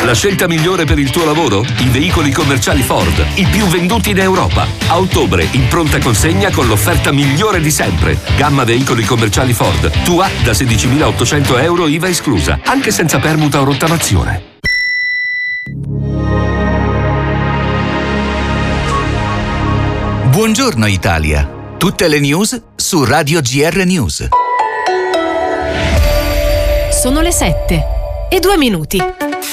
La scelta migliore per il tuo lavoro? I veicoli commerciali Ford, i più venduti in Europa. A ottobre, in pronta consegna con l'offerta migliore di sempre. Gamma veicoli commerciali Ford. Tua da 16.800 euro IVA esclusa, anche senza permuta o rottamazione. Buongiorno Italia. Tutte le news su Radio GR News. Sono le 7:02.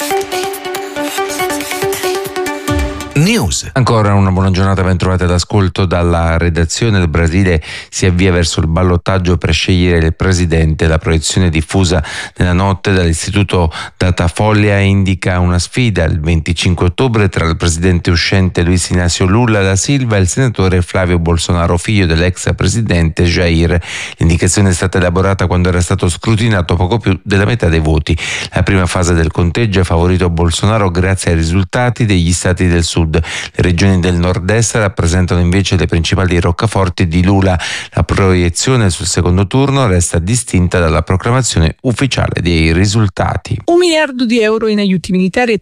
News. Ancora una buona giornata, ben trovate d'ascolto dalla redazione. Il Brasile si avvia verso il ballottaggio per scegliere il presidente. La proiezione diffusa nella notte dall'istituto Datafolha indica una sfida il 25 ottobre tra il presidente uscente Luiz Inácio Lula da Silva e il senatore Flávio Bolsonaro, figlio dell'ex presidente Jair. L'indicazione è stata elaborata quando era stato scrutinato poco più della metà dei voti. La prima fase del conteggio ha favorito Bolsonaro grazie ai risultati degli stati del sud. Le regioni del nord-est rappresentano invece le principali roccaforti di Lula. La proiezione sul secondo turno resta distinta dalla proclamazione ufficiale dei risultati. 1 miliardo di euro in aiuti militari e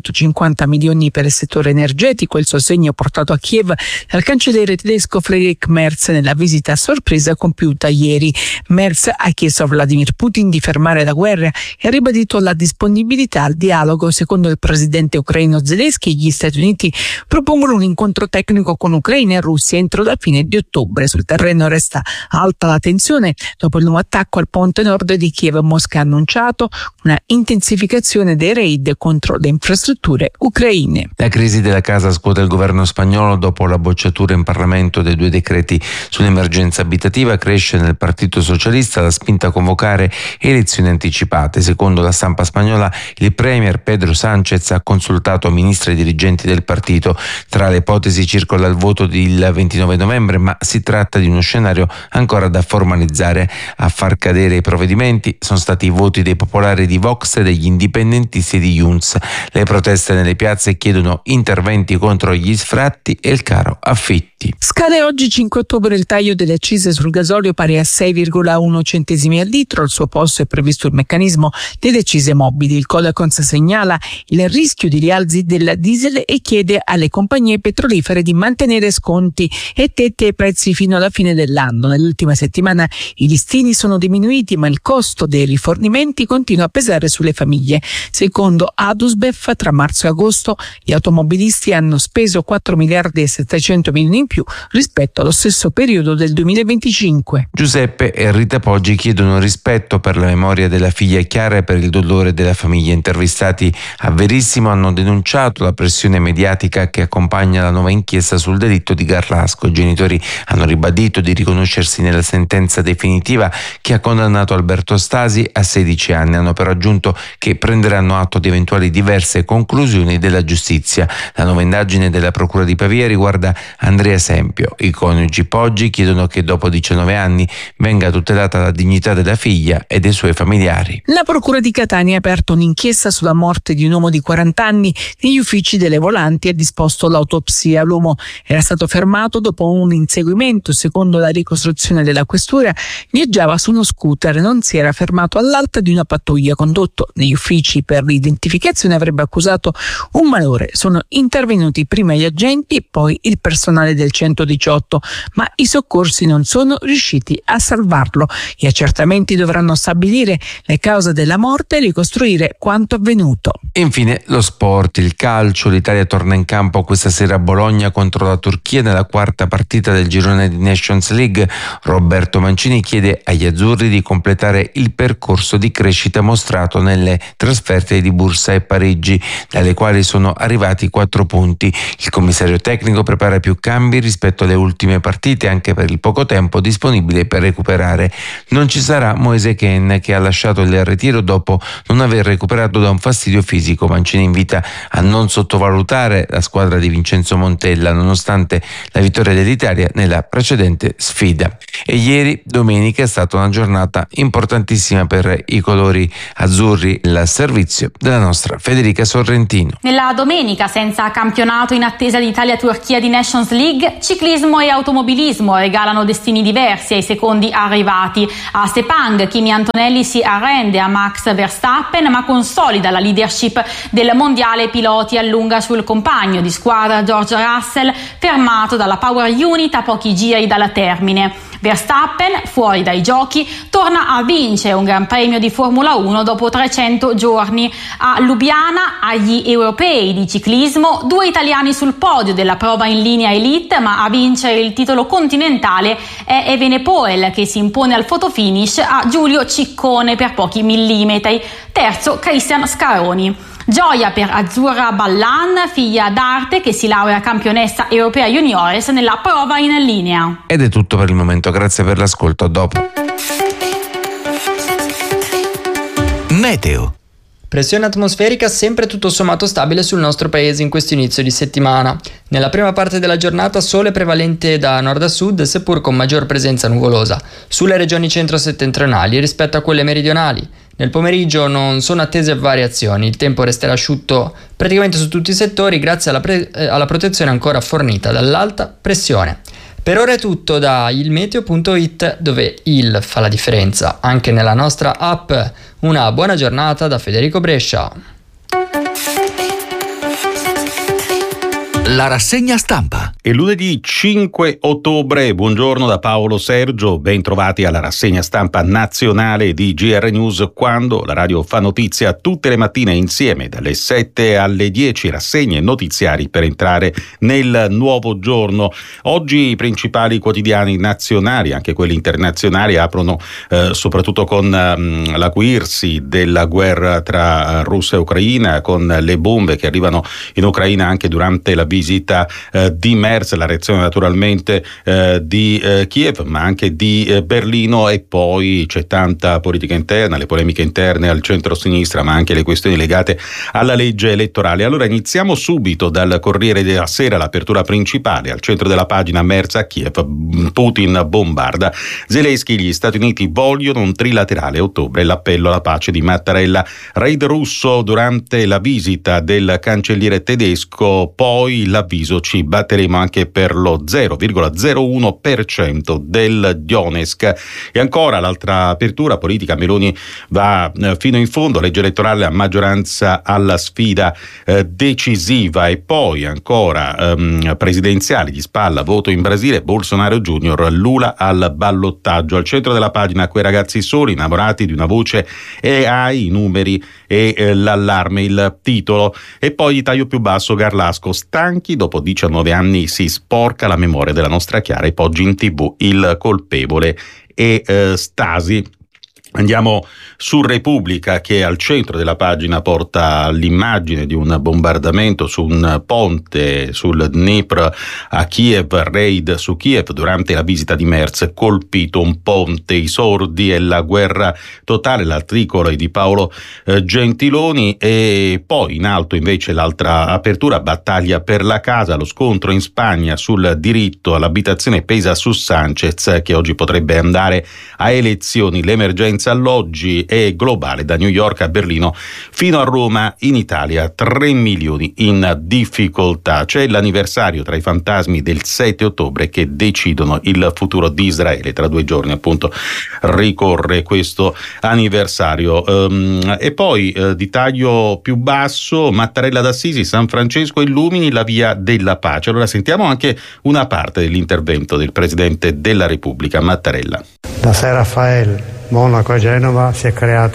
350 milioni per il settore energetico, il sostegno portato a Kiev dal cancelliere tedesco Friedrich Merz nella visita a sorpresa compiuta ieri. Merz ha chiesto a Vladimir Putin di fermare la guerra e ha ribadito la disponibilità al dialogo. Secondo il presidente ucraino Zelensky, gli Stati Uniti propongono un incontro tecnico con Ucraina e Russia entro la fine di ottobre. Sul terreno resta alta la tensione dopo il nuovo attacco al ponte nord di Kiev. Mosca ha annunciato una intensificazione dei raid contro le infrastrutture ucraine. La crisi della casa scuote il governo spagnolo dopo la bocciatura in Parlamento dei 2 decreti sull'emergenza abitativa. Cresce nel Partito Socialista la spinta a convocare elezioni anticipate. Secondo la stampa spagnola, il premier Pedro Sánchez ha consultato ministri e dirigenti del partito. Tra le ipotesi circola il voto del 29 novembre, ma si tratta di uno scenario ancora da formalizzare. A far cadere i provvedimenti sono stati i voti dei popolari di Vox e degli indipendentisti di Junts. Le proteste nelle piazze chiedono interventi contro gli sfratti e il caro affitti. Scade oggi 5 ottobre il taglio delle accise sul gasolio pari a 6,1 centesimi al litro. Al suo posto è previsto il meccanismo delle accise mobili. Il Codacons segnala il rischio di rialzi del diesel e chiede alle compagnie petrolifere di mantenere sconti e tetti ai prezzi fino alla fine dell'anno. Nell'ultima settimana i listini sono diminuiti, ma il costo dei rifornimenti continua a pesare sulle famiglie. Secondo Adusbef, tra marzo e agosto gli automobilisti hanno speso 4 miliardi e 700 milioni in più rispetto allo stesso periodo del 2025. Giuseppe e Rita Poggi chiedono rispetto per la memoria della figlia Chiara e per il dolore della famiglia. Intervistati a Verissimo hanno denunciato la pressione mediatica che accompagna la nuova inchiesta sul delitto di Garlasco. I genitori hanno ribadito di riconoscersi nella sentenza definitiva che ha condannato Alberto Stasi a 16 anni. Hanno però aggiunto che prenderanno atto di eventuali diverse conclusioni della giustizia. La nuova indagine della Procura di Pavia riguarda Andrea Sempio. I coniugi Poggi chiedono che dopo 19 anni venga tutelata la dignità della figlia e dei suoi familiari. La Procura di Catania ha aperto un'inchiesta sulla morte di un uomo di 40 anni negli uffici delle volanti e ha disposto l'autopsia. L'uomo era stato fermato dopo un inseguimento. Secondo la ricostruzione della questura, viaggiava su uno scooter e non si era fermato all'alta di una pattuglia. Condotto negli uffici per l'identificazione avrebbe accusato un malore. Sono intervenuti prima gli agenti e poi il personale del 118, ma i soccorsi non sono riusciti a salvarlo. Gli accertamenti dovranno stabilire le cause della morte e ricostruire quanto avvenuto. Infine lo sport, il calcio. L'Italia torna in campo questa sera a Bologna contro la Turchia nella quarta partita del girone di Nations League. Roberto Mancini chiede agli azzurri di completare il percorso di crescita mostrato nelle trasferte di Bursa e Parigi, dalle quali sono arrivati 4 punti. Il commissario tecnico prepara più cambi rispetto alle ultime partite, anche per il poco tempo disponibile per recuperare. Non ci sarà Moise Kean, che ha lasciato il ritiro dopo non aver recuperato da un fastidio fisico. Mancini invita a non sottovalutare la squadra di Vincenzo Montella, nonostante la vittoria dell'Italia nella precedente sfida. E ieri, domenica, è stata una giornata importantissima per i colori azzurri, il servizio della nostra Federica Sorrentino. Nella domenica, senza campionato in attesa di Italia-Turchia di Nations League, ciclismo e automobilismo regalano destini diversi ai secondi arrivati. A Sepang, Kimi Antonelli si arrende a Max Verstappen, ma consolida la leadership Championship del mondiale piloti allunga sul compagno di squadra George Russell, fermato dalla Power Unit a pochi giri dalla termine. Verstappen, fuori dai giochi, torna a vincere un Gran Premio di Formula 1 dopo 300 giorni. A Lubiana, agli europei di ciclismo, 2 italiani sul podio della prova in linea elite, ma a vincere il titolo continentale è Evenepoel, che si impone al fotofinish a Giulio Ciccone per pochi millimetri. Terzo, Cristian Scaroni. Gioia per Azzurra Ballan, figlia d'arte che si laurea campionessa europea juniores nella prova in linea. Ed è tutto per il momento, grazie per l'ascolto, a dopo. Meteo. Pressione atmosferica sempre tutto sommato stabile sul nostro paese in questo inizio di settimana. Nella prima parte della giornata sole prevalente da nord a sud, seppur con maggior presenza nuvolosa, sulle regioni centro-settentrionali rispetto a quelle meridionali. Nel pomeriggio non sono attese variazioni, il tempo resterà asciutto praticamente su tutti i settori grazie alla protezione ancora fornita dall'alta pressione. Per ora è tutto da ilmeteo.it, dove il fa la differenza anche nella nostra app. Una buona giornata da Federico Brescia. La rassegna stampa. È lunedì 5 ottobre, buongiorno da Paolo Sergio, ben trovati alla rassegna stampa nazionale di GR News, quando la radio fa notizia tutte le mattine insieme dalle 7 alle 10, rassegne notiziari per entrare nel nuovo giorno. Oggi i principali quotidiani nazionali, anche quelli internazionali, aprono soprattutto con l'acuirsi della guerra tra Russia e Ucraina, con le bombe che arrivano in Ucraina anche durante la visita di Merz, la reazione naturalmente di Kiev, ma anche di Berlino, e poi c'è tanta politica interna, le polemiche interne al centro-sinistra, ma anche le questioni legate alla legge elettorale. Allora iniziamo subito dal Corriere della Sera, l'apertura principale, al centro della pagina: Merz a Kiev, Putin bombarda, Zelensky, gli Stati Uniti vogliono un trilaterale, ottobre l'appello alla pace di Mattarella, raid russo durante la visita del cancelliere tedesco, poi l'avviso: ci batteremo anche per lo 0,01% del Donetsk. E ancora l'altra apertura politica: Meloni va fino in fondo, legge elettorale a maggioranza alla sfida decisiva. E poi ancora presidenziali di spalla, voto in Brasile, Bolsonaro Junior, Lula al ballottaggio. Al centro della pagina quei ragazzi soli, innamorati di una voce AI, i numeri e l'allarme, il titolo. E poi di taglio più basso, Garlasco, stanchi, dopo 19 anni si sporca la memoria della nostra Chiara, e poggi in TV il colpevole e Stasi. Andiamo su Repubblica, che al centro della pagina porta l'immagine di un bombardamento su un ponte sul Dnipro a Kiev, raid su Kiev durante la visita di Merz, colpito un ponte, i sordi e la guerra totale. L'articolo è di Paolo Gentiloni. E poi in alto invece l'altra apertura, battaglia per la casa, lo scontro in Spagna sul diritto all'abitazione pesa su Sanchez, che oggi potrebbe andare a elezioni. L'emergenza alloggi è globale, da New York a Berlino fino a Roma. In Italia 3 milioni in difficoltà. C'è l'anniversario tra i fantasmi del 7 ottobre che decidono il futuro di Israele. Tra 2 giorni appunto ricorre questo anniversario. E poi di taglio più basso, Mattarella d'Assisi, San Francesco illumini la via della pace. Allora sentiamo anche una parte dell'intervento del Presidente della Repubblica, Mattarella. Da San Raffaele, Monaco e Genova si è creata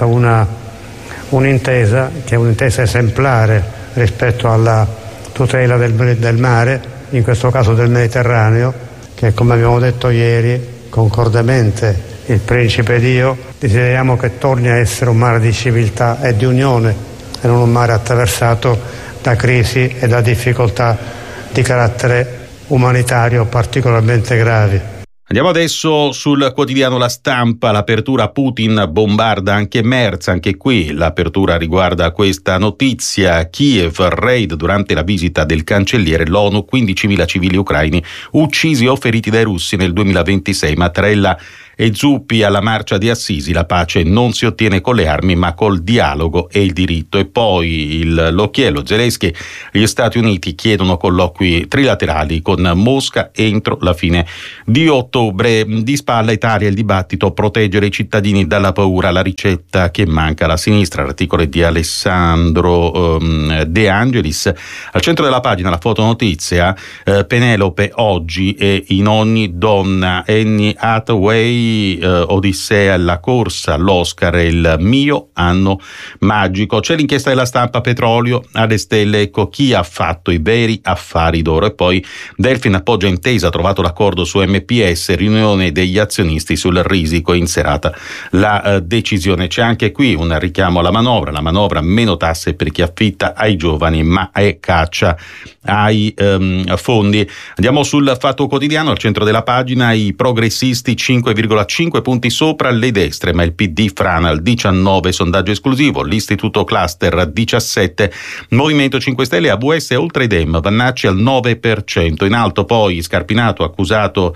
un'intesa che è un'intesa esemplare rispetto alla tutela del mare, in questo caso del Mediterraneo, che, come abbiamo detto ieri concordemente, il Principe ed io desideriamo che torni a essere un mare di civiltà e di unione, e non un mare attraversato da crisi e da difficoltà di carattere umanitario particolarmente gravi. Andiamo adesso sul quotidiano La Stampa, l'apertura: Putin bombarda anche Merz. Anche qui l'apertura riguarda questa notizia: Kiev, raid durante la visita del cancelliere, l'ONU, 15.000 civili ucraini uccisi o feriti dai russi nel 2026. Mattarella e Zuppi alla marcia di Assisi: la pace non si ottiene con le armi ma col dialogo e il diritto. E poi l'occhiello Zelensky: gli Stati Uniti chiedono colloqui trilaterali con Mosca entro la fine di ottobre. Di spalla Italia, il dibattito: proteggere i cittadini dalla paura, la ricetta che manca alla sinistra. L'articolo è di Alessandro De Angelis. Al centro della pagina la fotonotizia: Penelope oggi e in ogni donna, Annie Hathaway, Odissea, la corsa all'Oscar, il mio anno magico. C'è l'inchiesta della Stampa: petrolio alle stelle, ecco chi ha fatto i veri affari d'oro. E poi Delfin appoggia intesa, trovato l'accordo su MPS, riunione degli azionisti sul risico, in serata la decisione. C'è anche qui un richiamo alla manovra: la manovra meno tasse per chi affitta ai giovani ma è caccia ai fondi. Andiamo sul Fatto Quotidiano, al centro della pagina: i progressisti 5,5 punti sopra le destre, ma il PD frana al 19, sondaggio esclusivo, l'Istituto Cluster 17, Movimento 5 Stelle, AVS oltre Dem, Vannacci al 9%, in alto poi Scarpinato accusato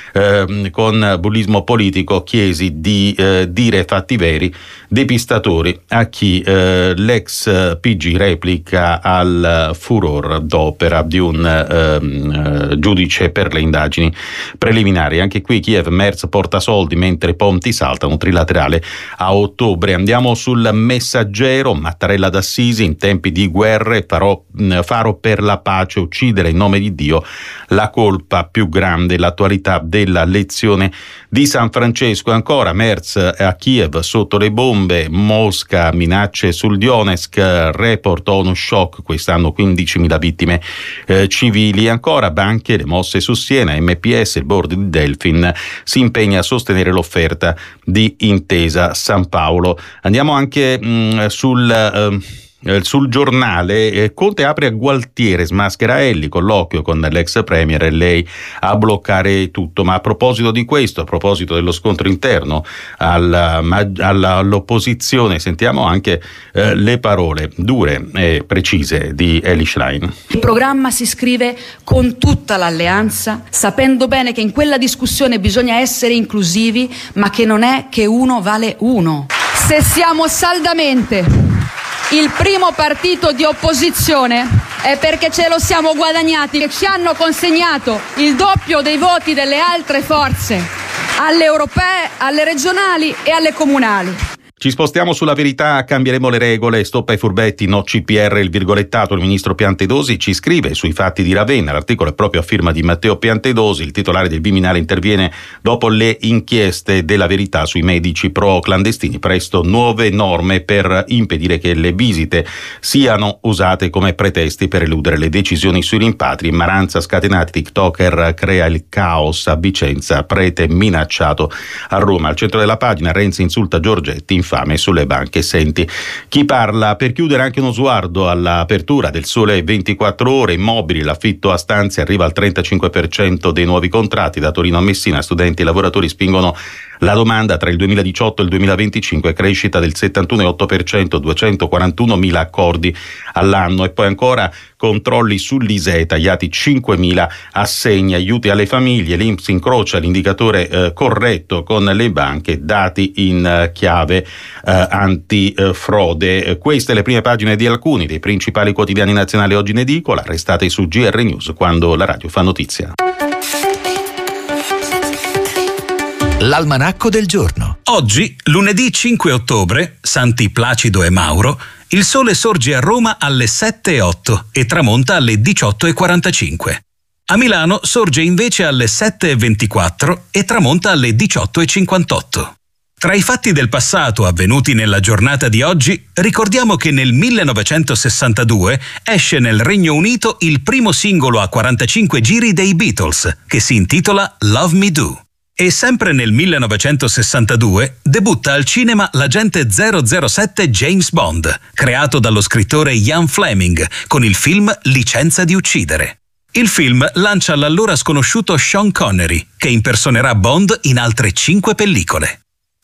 con bullismo politico, Chiesi di dire fatti veri, depistatori a chi l'ex PG replica al furor d'opera di un giudice per le indagini preliminari. Anche qui Kiev, Merz porta soldi mentre ponti saltano, trilaterale a ottobre. Andiamo sul Messaggero: Mattarella d'Assisi: in tempi di guerre faro per la pace, uccidere in nome di Dio, la colpa più grande, l'attualità della lezione di San Francesco. Ancora Merz a Kiev sotto le bombe, Mosca minacce sul Donetsk, report ONU shock, quest'anno 15.000 vittime civili. Ancora banche, le mosse su Siena, MPS, il board di Delfin si impegna a sostenere l'offerta di Intesa San Paolo. Andiamo anche sul Giornale: Conte apre a Gualtieri, smaschera Elli, colloquio con l'ex premier e lei a bloccare tutto. Ma a proposito di questo, a proposito dello scontro interno all'opposizione, sentiamo anche le parole dure e precise di Elly Schlein. Il programma si scrive con tutta l'alleanza, sapendo bene che in quella discussione bisogna essere inclusivi, ma che non è che uno vale uno. Se siamo saldamente il primo partito di opposizione è perché ce lo siamo guadagnati, che ci hanno consegnato il doppio dei voti delle altre forze, alle europee, alle regionali e alle comunali. Ci spostiamo sulla Verità: cambieremo le regole, stop ai furbetti, no CPR, il virgolettato. Il ministro Piantedosi ci scrive sui fatti di Ravenna, l'articolo è proprio a firma di Matteo Piantedosi. Il titolare del Viminale interviene dopo le inchieste della Verità sui medici pro clandestini, presto nuove norme per impedire che le visite siano usate come pretesti per eludere le decisioni sui rimpatri. Maranza scatenati, TikToker crea il caos a Vicenza, prete minacciato a Roma. Al centro della pagina Renzi insulta Giorgetti, infame sulle banche. Senti chi parla. Per chiudere anche uno sguardo all'apertura del Sole 24 Ore, immobili, l'affitto a stanze arriva al 35% dei nuovi contratti. Da Torino a Messina studenti e lavoratori spingono la domanda. Tra il 2018 e il 2025 crescita del 71,8%, 241.000 accordi all'anno. E poi ancora controlli sull'ISEE, tagliati 5.000 assegni, aiuti alle famiglie, l'INPS incrocia l'indicatore corretto con le banche, dati in chiave antifrode. Queste le prime pagine di alcuni dei principali quotidiani nazionali oggi in edicola. Restate su GR News, quando la radio fa notizia. L'almanacco del giorno. Oggi, lunedì 5 ottobre, Santi Placido e Mauro, il sole sorge a Roma alle 7:08 e tramonta alle 18:45. A Milano sorge invece alle 7:24 e tramonta alle 18:58. Tra i fatti del passato avvenuti nella giornata di oggi, ricordiamo che nel 1962 esce nel Regno Unito il primo singolo a 45 giri dei Beatles, che si intitola Love Me Do. E sempre nel 1962 debutta al cinema l'agente 007 James Bond, creato dallo scrittore Ian Fleming, con il film Licenza di uccidere. Il film lancia l'allora sconosciuto Sean Connery, che impersonerà Bond in altre 5 pellicole.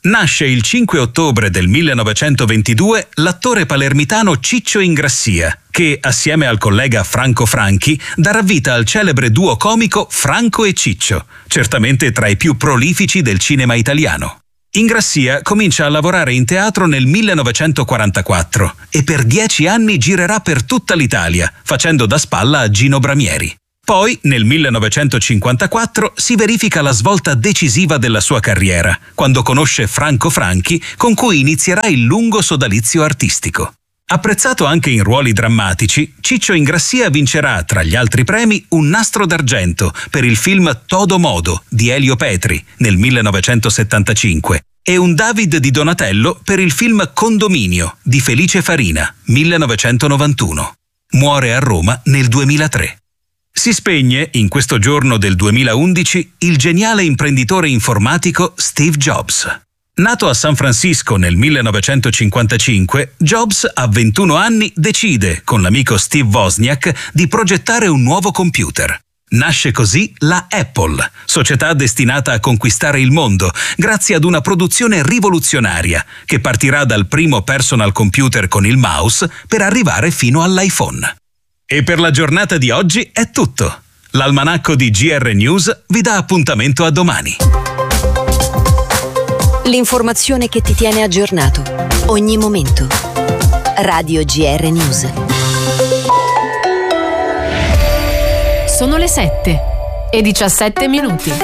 Nasce il 5 ottobre del 1922 l'attore palermitano Ciccio Ingrassia, che assieme al collega Franco Franchi darà vita al celebre duo comico Franco e Ciccio, certamente tra i più prolifici del cinema italiano. Ingrassia comincia a lavorare in teatro nel 1944 e per 10 anni girerà per tutta l'Italia, facendo da spalla a Gino Bramieri. Poi, nel 1954, si verifica la svolta decisiva della sua carriera, quando conosce Franco Franchi, con cui inizierà il lungo sodalizio artistico. Apprezzato anche in ruoli drammatici, Ciccio Ingrassia vincerà, tra gli altri premi, un Nastro d'Argento per il film Todo Modo di Elio Petri nel 1975 e un David di Donatello per il film Condominio di Felice Farina 1991. Muore a Roma nel 2003. Si spegne, in questo giorno del 2011, il geniale imprenditore informatico Steve Jobs. Nato a San Francisco nel 1955, Jobs a 21 anni decide, con l'amico Steve Wozniak, di progettare un nuovo computer. Nasce così la Apple, società destinata a conquistare il mondo, grazie ad una produzione rivoluzionaria, che partirà dal primo personal computer con il mouse per arrivare fino all'iPhone. E per la giornata di oggi è tutto. L'almanacco di GR News vi dà appuntamento a domani. L'informazione che ti tiene aggiornato, ogni momento. Radio GR News. Sono le 7:17.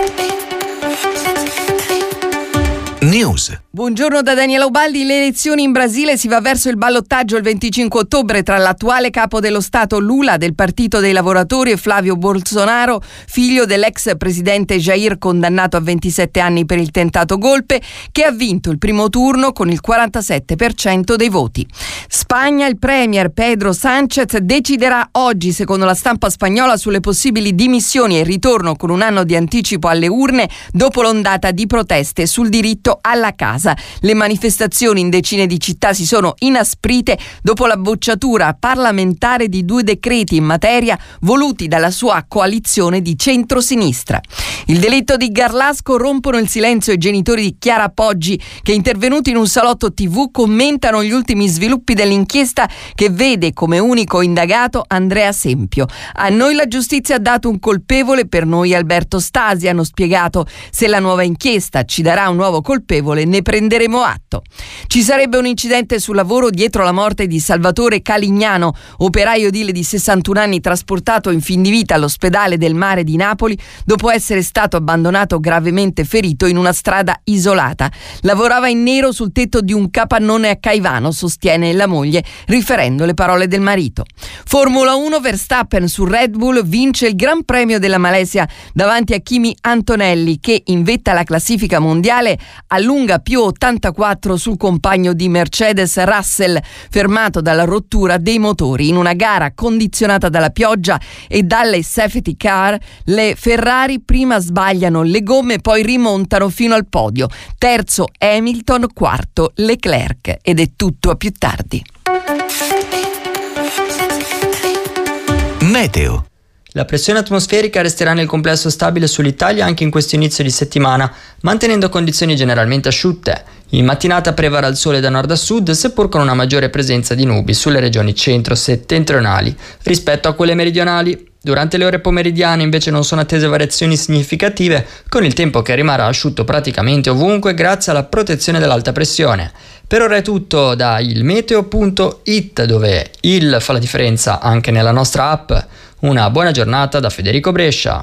News. Buongiorno da Daniela Ubaldi. Le elezioni in Brasile, si va verso il ballottaggio il 25 ottobre tra l'attuale capo dello Stato Lula del Partito dei Lavoratori e Flavio Bolsonaro, figlio dell'ex presidente Jair, condannato a 27 anni per il tentato golpe, che ha vinto il primo turno con il 47% dei voti. Spagna, il premier Pedro Sánchez deciderà oggi, secondo la stampa spagnola, sulle possibili dimissioni e il ritorno con un anno di anticipo alle urne dopo l'ondata di proteste sul diritto alla casa. Le manifestazioni in decine di città si sono inasprite dopo la bocciatura parlamentare di 2 decreti in materia voluti dalla sua coalizione di centrosinistra. Il delitto di Garlasco, rompono il silenzio i genitori di Chiara Poggi, che, intervenuti in un salotto TV, commentano gli ultimi sviluppi dell'inchiesta che vede come unico indagato Andrea Sempio. A noi la giustizia ha dato un colpevole, per noi Alberto Stasi, hanno spiegato. Se la nuova inchiesta ci darà un nuovo colpevole, ne prenderemo atto. Ci sarebbe un incidente sul lavoro dietro la morte di Salvatore Calignano, operaio edile di 61 anni trasportato in fin di vita all'ospedale del Mare di Napoli dopo essere stato abbandonato gravemente ferito in una strada isolata. Lavorava in nero sul tetto di un capannone a Caivano, sostiene la moglie, riferendo le parole del marito. Formula 1, Verstappen su Red Bull vince il Gran Premio della Malesia davanti a Kimi Antonelli, che in vetta alla classifica mondiale allunga più 84 sul compagno di Mercedes Russell, fermato dalla rottura dei motori. In una gara condizionata dalla pioggia e dalle safety car, le Ferrari prima sbagliano le gomme, poi rimontano fino al podio. Terzo Hamilton, quarto Leclerc, ed è tutto a più tardi. Meteo. La pressione atmosferica resterà nel complesso stabile sull'Italia anche in questo inizio di settimana, mantenendo condizioni generalmente asciutte. In mattinata prevarrà il sole da nord a sud, seppur con una maggiore presenza di nubi sulle regioni centro-settentrionali rispetto a quelle meridionali. Durante le ore pomeridiane invece non sono attese variazioni significative, con il tempo che rimarrà asciutto praticamente ovunque grazie alla protezione dell'alta pressione. Per ora è tutto da ilmeteo.it, dove il fa la differenza anche nella nostra app. Una buona giornata da Federico Brescia.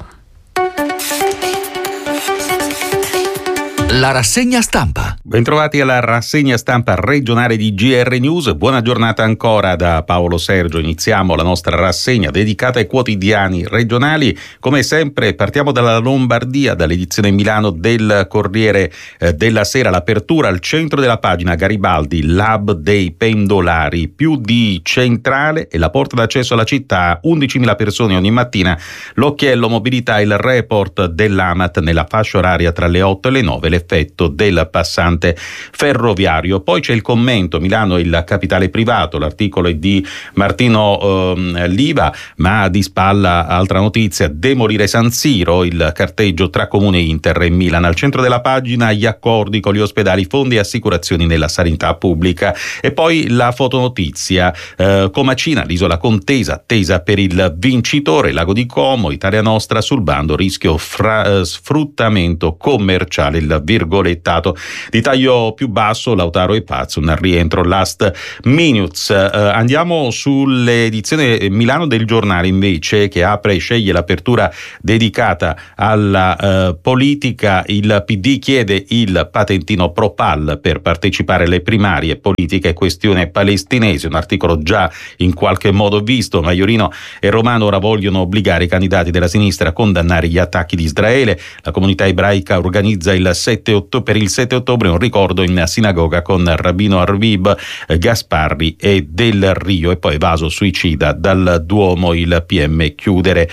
La rassegna stampa. Bentrovati alla rassegna stampa regionale di GR News. Buona giornata ancora da Paolo Sergio. Iniziamo la nostra rassegna dedicata ai quotidiani regionali. Come sempre partiamo dalla Lombardia, dall'edizione Milano del Corriere della Sera. L'apertura al centro della pagina: Garibaldi, l'hub dei pendolari. Più di centrale e la porta d'accesso alla città, 11.000 persone ogni mattina. L'occhiello mobilità, il report dell'AMAT nella fascia oraria tra le 8 e le 9. Le l'effetto del passante ferroviario. Poi c'è il commento: Milano è il capitale privato, l'articolo è di Martino Liva, ma di spalla altra notizia: demolire San Siro, il carteggio tra Comune Inter e Milan. Al centro della pagina gli accordi con gli ospedali, fondi e assicurazioni nella sanità pubblica. E poi la fotonotizia: Comacina, l'isola contesa, attesa per il vincitore, Lago di Como, Italia Nostra sul bando, rischio sfruttamento commerciale, il virgolettato. Di taglio più basso, Lautaro e Pazzo, un rientro last minutes. Andiamo sull'edizione Milano del Giornale invece, che apre e sceglie l'apertura dedicata alla politica. Il PD chiede il patentino Propal per partecipare alle primarie, politica e questione palestinese, un articolo già in qualche modo visto. Maiorino e Romano ora vogliono obbligare i candidati della sinistra a condannare gli attacchi di Israele. La comunità ebraica organizza per il 7 ottobre un ricordo in sinagoga con Rabbino Arvib, Gasparri e Del Rio. E poi Vaso suicida dal Duomo, il PM chiudere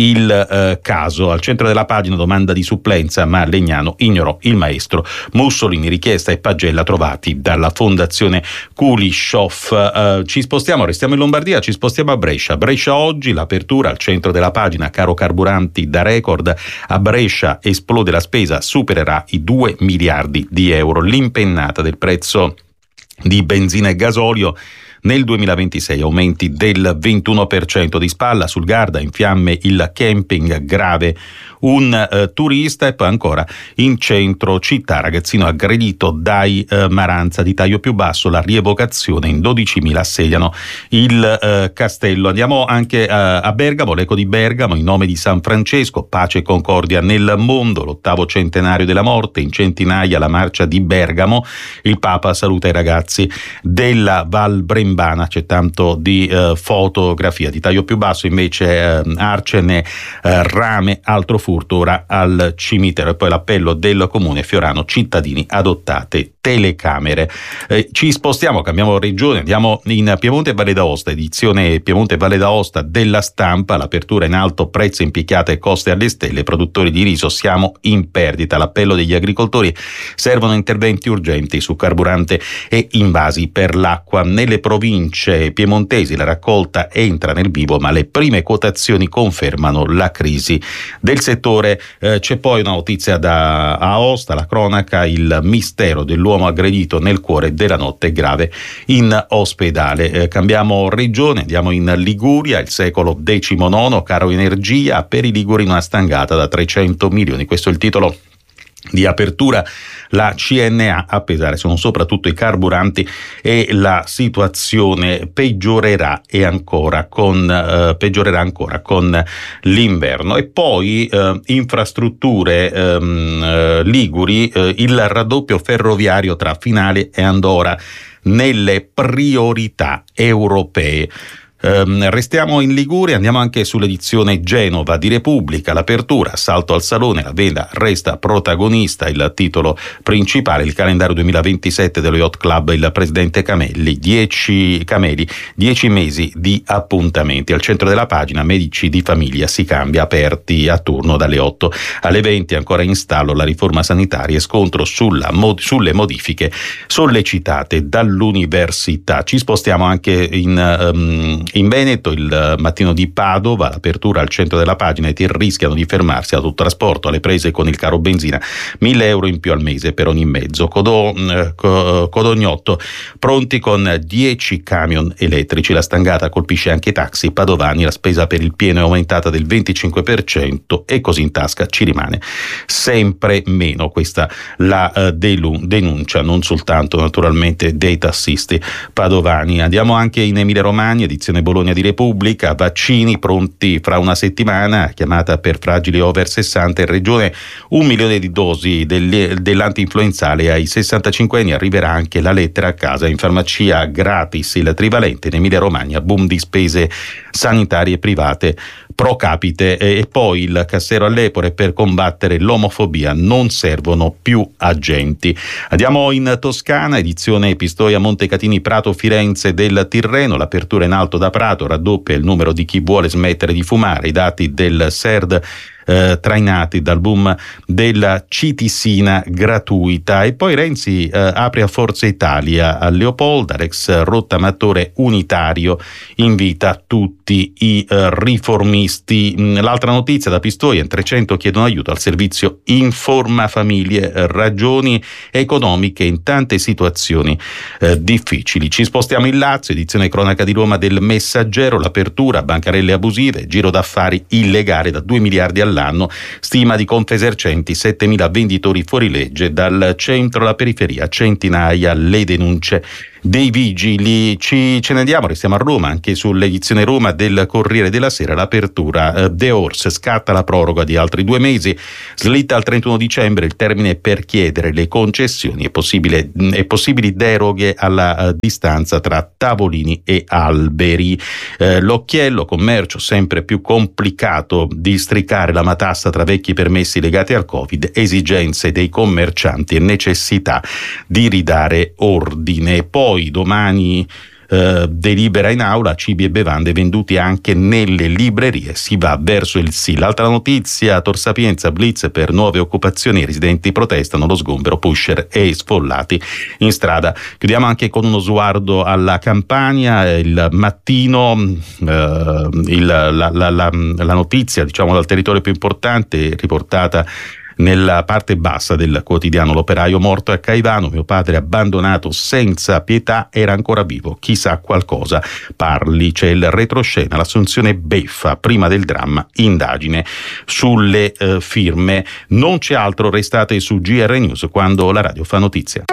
il caso. Al centro della pagina domanda di supplenza, ma Legnano ignorò il maestro. Mussolini, richiesta e pagella trovati dalla Fondazione Kulishov. Ci spostiamo, restiamo in Lombardia, ci spostiamo a Brescia. Brescia oggi, l'apertura al centro della pagina, caro carburanti da record. A Brescia esplode la spesa, supererà i 2 miliardi di euro. L'impennata del prezzo di benzina e gasolio nel 2026, aumenti del 21%. Di spalla sul Garda, in fiamme il camping, grave un turista. E poi ancora in centro città, ragazzino aggredito dai Maranza. Di taglio più basso, la rievocazione, in 12.000 assediano il castello. Andiamo anche a Bergamo, l'eco di Bergamo, in nome di San Francesco, pace e concordia nel mondo, l'8° centenario della morte, in centinaia la marcia di Bergamo. Il Papa saluta i ragazzi della Val Brembana. C'è tanto di fotografia. Di taglio più basso invece Arcene, rame, altro furto ora al cimitero. E poi l'appello del comune Fiorano: cittadini, adottate telecamere. Ci spostiamo, cambiamo regione, andiamo in Piemonte e Valle d'Aosta, edizione Piemonte e Valle d'Aosta della Stampa. L'apertura in alto, prezzo in picchiata e coste alle stelle, produttori di riso siamo in perdita. L'appello degli agricoltori: servono interventi urgenti su carburante e invasi per l'acqua. Nelle province piemontesi la raccolta entra nel vivo, ma le prime quotazioni confermano la crisi del settore. C'è poi una notizia da Aosta, la cronaca: il mistero dell'uomo aggredito nel cuore della notte, grave in ospedale. Cambiamo regione, andiamo in Liguria, il secolo XIX, caro energia, per i liguri una stangata da 300 milioni. Questo è il titolo di apertura. La CNA a pesare sono soprattutto i carburanti e la situazione peggiorerà ancora con l'inverno. E poi infrastrutture liguri, il raddoppio ferroviario tra Finale e Andora nelle priorità europee. Restiamo in Liguria, andiamo anche sull'edizione Genova di Repubblica. L'apertura, assalto al salone, la veda resta protagonista, il titolo principale. Il calendario 2027 dello Yacht Club, il presidente Camelli, 10 mesi di appuntamenti. Al centro della pagina, medici di famiglia, si cambia, aperti a turno dalle 8 alle 20. Ancora in stallo la riforma sanitaria e scontro sulle modifiche sollecitate dall'università. Ci spostiamo anche in Veneto, il Mattino di Padova, l'apertura al centro della pagina: i tir rischiano di fermarsi ad autotrasporto, alle prese con il caro benzina, 1.000 euro in più al mese per ogni mezzo. Codognotto, pronti con 10 camion elettrici. La stangata colpisce anche i taxi padovani, la spesa per il pieno è aumentata del 25% e così in tasca ci rimane sempre meno. Questa la denuncia non soltanto naturalmente dei tassisti padovani. Andiamo anche in Emilia Romagna, edizione Bologna di Repubblica: vaccini pronti fra una settimana, chiamata per fragili over 60. In regione 1 milione di dosi dell'antinfluenzale ai 65 anni, arriverà anche la lettera a casa. In farmacia gratis il trivalente. In Emilia Romagna boom di spese sanitarie private pro capite. E poi il Cassero all'Epore: per combattere l'omofobia non servono più agenti. Andiamo in Toscana, edizione Pistoia Montecatini Prato Firenze del Tirreno. L'apertura in alto da Prato, raddoppia il numero di chi vuole smettere di fumare. I dati del SERD trainati dal boom della citisina gratuita. E poi Renzi apre a Forza Italia a Leopolda, l'ex rottamatore unitario invita tutti i riformisti. L'altra notizia da Pistoia: in 300 chiedono aiuto al servizio Informa Famiglie, ragioni economiche in tante situazioni difficili. Ci spostiamo in Lazio, edizione cronaca di Roma del Messaggero, l'apertura, bancarelle abusive, giro d'affari illegale da 2 miliardi all'anno, stima di Confesercenti, 7.000 venditori fuori legge, dal centro alla periferia, centinaia le denunce dei vigili. Ce ne andiamo, restiamo a Roma, anche sull'edizione Roma del Corriere della Sera, l'apertura, The Horse, scatta la proroga di altri 2 mesi, slitta al 31 dicembre il termine per chiedere le concessioni e possibili deroghe alla distanza tra tavolini e alberi. L'occhiello, commercio sempre più complicato, districare la matassa tra vecchi permessi legati al Covid, esigenze dei commercianti e necessità di ridare ordine. Poi domani delibera in aula, cibi e bevande venduti anche nelle librerie, si va verso il sì. L'altra notizia, Tor Sapienza, blitz per nuove occupazioni, i residenti protestano, lo sgombero, pusher e sfollati in strada. Chiudiamo anche con uno sguardo alla Campania. Il Mattino, la notizia, diciamo, dal territorio più importante, riportata nella parte bassa del quotidiano: l'operaio morto a Caivano, mio padre abbandonato senza pietà, era ancora vivo, chissà qualcosa parli. C'è il retroscena, l'assunzione beffa prima del dramma, indagine sulle firme. Non c'è altro, restate su GR News quando la radio fa notizia.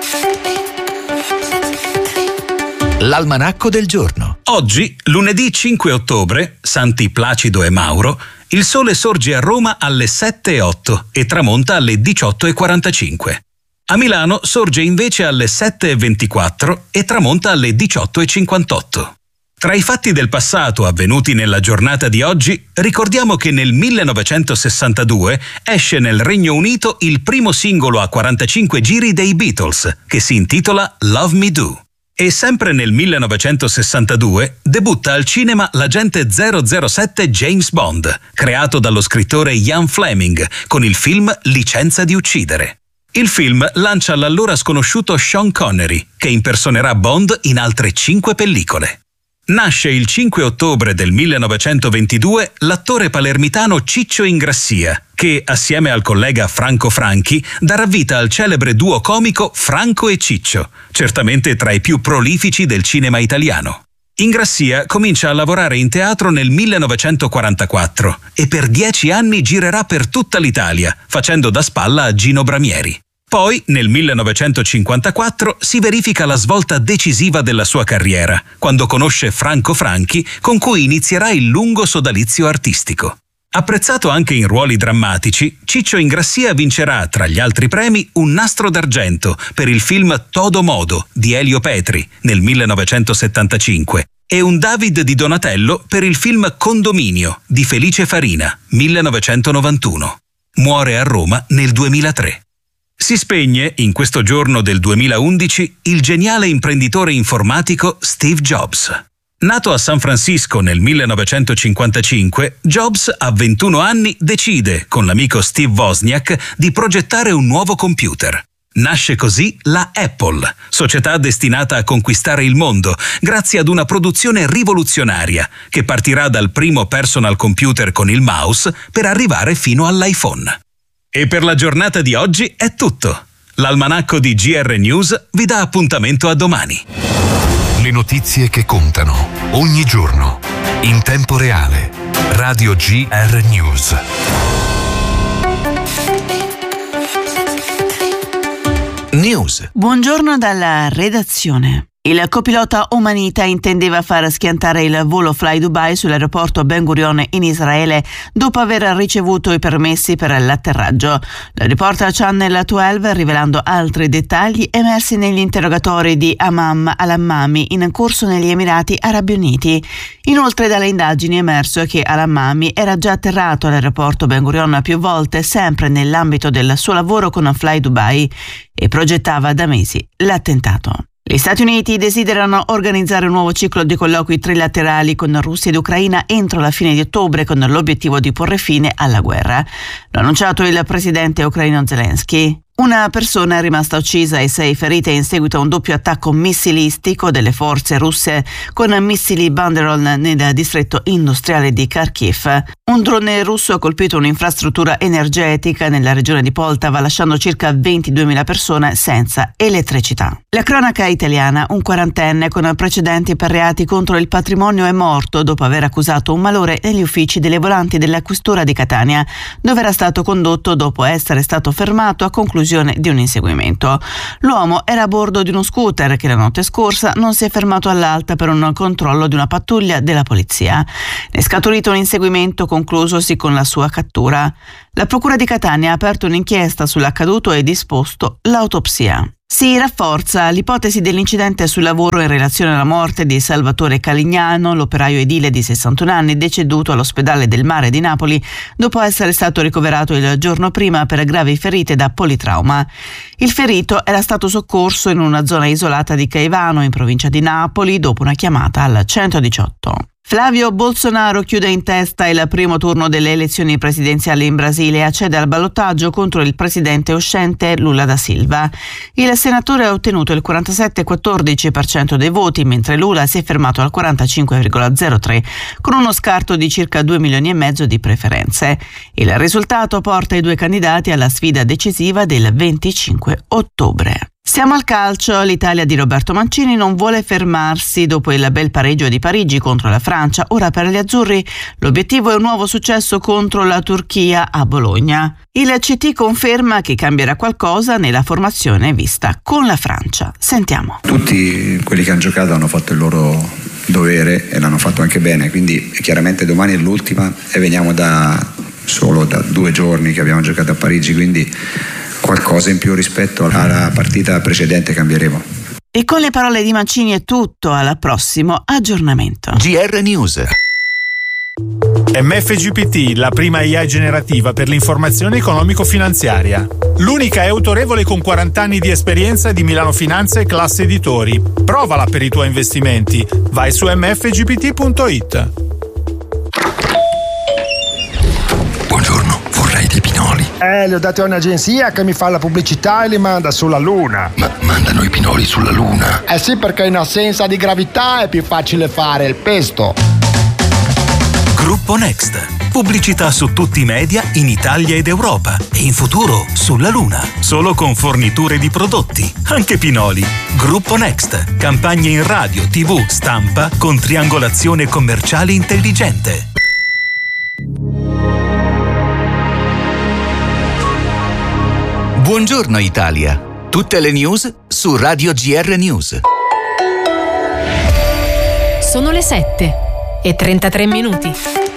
L'almanacco del giorno. Oggi, lunedì 5 ottobre, Santi Placido e Mauro, il sole sorge a Roma alle 7:08 e tramonta alle 18:45. A Milano sorge invece alle 7:24 e tramonta alle 18:58. Tra i fatti del passato avvenuti nella giornata di oggi, ricordiamo che nel 1962 esce nel Regno Unito il primo singolo a 45 giri dei Beatles, che si intitola Love Me Do. E sempre nel 1962 debutta al cinema l'agente 007 James Bond, creato dallo scrittore Ian Fleming, con il film Licenza di uccidere. Il film lancia l'allora sconosciuto Sean Connery, che impersonerà Bond in altre 5 pellicole. Nasce il 5 ottobre del 1922 l'attore palermitano Ciccio Ingrassia, che, assieme al collega Franco Franchi, darà vita al celebre duo comico Franco e Ciccio, certamente tra i più prolifici del cinema italiano. Ingrassia comincia a lavorare in teatro nel 1944 e per 10 anni girerà per tutta l'Italia, facendo da spalla a Gino Bramieri. Poi, nel 1954, si verifica la svolta decisiva della sua carriera, quando conosce Franco Franchi, con cui inizierà il lungo sodalizio artistico. Apprezzato anche in ruoli drammatici, Ciccio Ingrassia vincerà, tra gli altri premi, un Nastro d'Argento per il film Todo Modo di Elio Petri nel 1975 e un David di Donatello per il film Condominio di Felice Farina, 1991. Muore a Roma nel 2003. Si spegne, in questo giorno del 2011, il geniale imprenditore informatico Steve Jobs. Nato a San Francisco nel 1955, Jobs, a 21 anni, decide, con l'amico Steve Wozniak, di progettare un nuovo computer. Nasce così la Apple, società destinata a conquistare il mondo, grazie ad una produzione rivoluzionaria, che partirà dal primo personal computer con il mouse per arrivare fino all'iPhone. E per la giornata di oggi è tutto. L'almanacco di GR News vi dà appuntamento a domani. Le notizie che contano ogni giorno, in tempo reale. Radio GR News. News. Buongiorno dalla redazione. Il copilota omanita intendeva far schiantare il volo Fly Dubai sull'aeroporto Ben Gurion in Israele dopo aver ricevuto i permessi per l'atterraggio. Lo riporta Channel 12, rivelando altri dettagli emersi negli interrogatori di Amam al-Hammami in corso negli Emirati Arabi Uniti. Inoltre, dalle indagini è emerso che al-Hammami era già atterrato all'aeroporto Ben Gurion più volte, sempre nell'ambito del suo lavoro con Fly Dubai, e progettava da mesi l'attentato. Gli Stati Uniti desiderano organizzare un nuovo ciclo di colloqui trilaterali con Russia ed Ucraina entro la fine di ottobre con l'obiettivo di porre fine alla guerra. L'ha annunciato il presidente ucraino Zelensky. Una persona è rimasta uccisa e 6 ferite in seguito a un doppio attacco missilistico delle forze russe con missili Banderol nel distretto industriale di Kharkiv. Un drone russo ha colpito un'infrastruttura energetica nella regione di Poltava, lasciando circa 22.000 persone senza elettricità. La cronaca italiana: un quarantenne con precedenti per reati contro il patrimonio è morto dopo aver accusato un malore negli uffici delle volanti della questura di Catania, dove era stato condotto dopo essere stato fermato a conclusione di un inseguimento. L'uomo era a bordo di uno scooter che la notte scorsa non si è fermato all'alta per un controllo di una pattuglia della polizia. Ne è scaturito un inseguimento conclusosi con la sua cattura. La procura di Catania ha aperto un'inchiesta sull'accaduto e disposto l'autopsia. Si rafforza l'ipotesi dell'incidente sul lavoro in relazione alla morte di Salvatore Calignano, l'operaio edile di 61 anni deceduto all'ospedale del Mare di Napoli dopo essere stato ricoverato il giorno prima per gravi ferite da politrauma. Il ferito era stato soccorso in una zona isolata di Caivano, in provincia di Napoli, dopo una chiamata al 118. Flavio Bolsonaro chiude in testa il primo turno delle elezioni presidenziali in Brasile e accede al ballottaggio contro il presidente uscente Lula da Silva. Il senatore ha ottenuto il 47,14% dei voti, mentre Lula si è fermato al 45,03%, con uno scarto di circa 2,5 milioni di preferenze. Il risultato porta i due candidati alla sfida decisiva del 25 ottobre. Siamo al calcio. L'Italia di Roberto Mancini non vuole fermarsi dopo il bel pareggio di Parigi contro la Francia. Ora per gli azzurri l'obiettivo è un nuovo successo contro la Turchia a Bologna. Il CT conferma che cambierà qualcosa nella formazione vista con la Francia. Sentiamo. Tutti quelli che hanno giocato hanno fatto il loro dovere e l'hanno fatto anche bene, quindi chiaramente domani è l'ultima e veniamo solo da 2 giorni che abbiamo giocato a Parigi, quindi qualcosa in più rispetto alla partita precedente cambieremo. E con le parole di Mancini è tutto, al prossimo aggiornamento. GR News. MFGPT, la prima AI generativa per l'informazione economico-finanziaria. L'unica è autorevole con 40 anni di esperienza di Milano Finanza e Classe Editori. Provala per i tuoi investimenti. Vai su mfgpt.it. Buongiorno, vorrei dei pinoli. Li ho dati a un'agenzia che mi fa la pubblicità e li manda sulla Luna. Ma mandano i pinoli sulla Luna? Eh sì, perché in assenza di gravità è più facile fare il pesto. Gruppo Next. Pubblicità su tutti i media in Italia ed Europa e in futuro sulla Luna. Solo con forniture di prodotti, anche pinoli. Gruppo Next. Campagne in radio, TV, stampa con triangolazione commerciale intelligente. Buongiorno Italia. Tutte le news su Radio GR News. Sono le 7:33.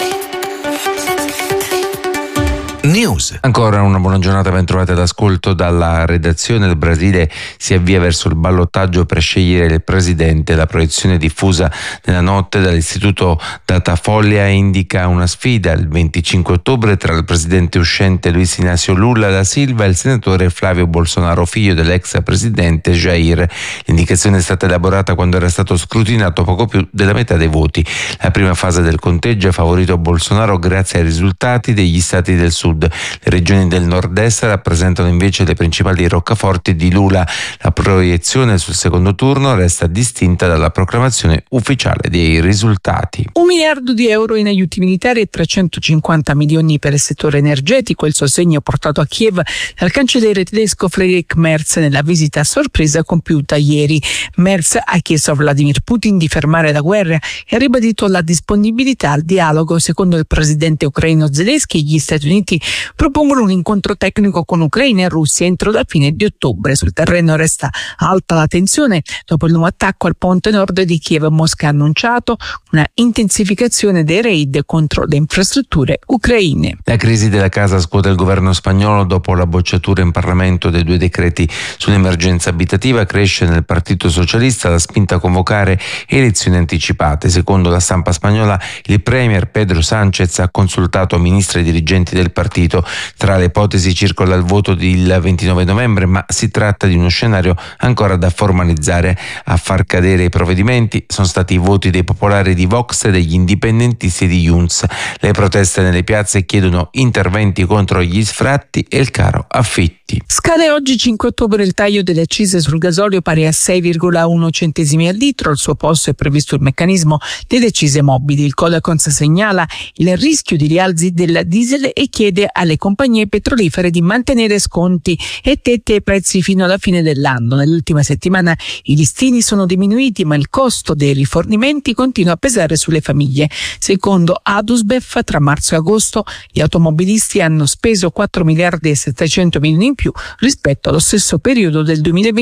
News. Ancora una buona giornata, ben trovate d'ascolto dalla redazione. Il Brasile si avvia verso il ballottaggio per scegliere il presidente. La proiezione diffusa nella notte dall'istituto Datafolha indica una sfida il 25 ottobre tra il presidente uscente Luiz Inácio Lula da Silva e il senatore Flavio Bolsonaro, figlio dell'ex presidente Jair. L'indicazione è stata elaborata quando era stato scrutinato poco più della metà dei voti. La prima fase del conteggio ha favorito Bolsonaro grazie ai risultati degli stati del sud. Le regioni del nord-est rappresentano invece le principali roccaforti di Lula. La proiezione sul secondo turno resta distinta dalla proclamazione ufficiale dei risultati. 1 miliardo di euro in aiuti militari e 350 milioni per il settore energetico. Il sostegno portato a Kiev dal cancelliere tedesco Friedrich Merz nella visita a sorpresa compiuta ieri. Merz ha chiesto a Vladimir Putin di fermare la guerra e ha ribadito la disponibilità al dialogo. Secondo il presidente ucraino Zelensky, gli Stati Uniti propongono un incontro tecnico con Ucraina e Russia entro la fine di ottobre. Sul terreno resta alta la tensione dopo il nuovo attacco al ponte nord di Kiev. Mosca ha annunciato una intensificazione dei raid contro le infrastrutture ucraine. La crisi della casa scuote il governo spagnolo dopo la bocciatura in Parlamento dei 2 decreti sull'emergenza abitativa. Cresce nel Partito Socialista la spinta a convocare elezioni anticipate. Secondo la stampa spagnola, il premier Pedro Sánchez ha consultato ministri e dirigenti del partito partito. Tra le ipotesi circola il voto del 29 novembre, ma si tratta di uno scenario ancora da formalizzare. A far cadere i provvedimenti sono stati i voti dei popolari di Vox e degli indipendentisti di Junts. Le proteste nelle piazze chiedono interventi contro gli sfratti e il caro affitti. Scade oggi 5 ottobre il taglio delle accise sul gasolio pari a 6,1 centesimi al litro. Al suo posto è previsto il meccanismo delle accise mobili. Il Codacons segnala il rischio di rialzi del diesel e chiede alle compagnie petrolifere di mantenere sconti e tette ai prezzi fino alla fine dell'anno. Nell'ultima settimana i listini sono diminuiti, ma il costo dei rifornimenti continua a pesare sulle famiglie. Secondo Adusbef, tra marzo e agosto gli automobilisti hanno speso 4 miliardi e 700 milioni in più rispetto allo stesso periodo del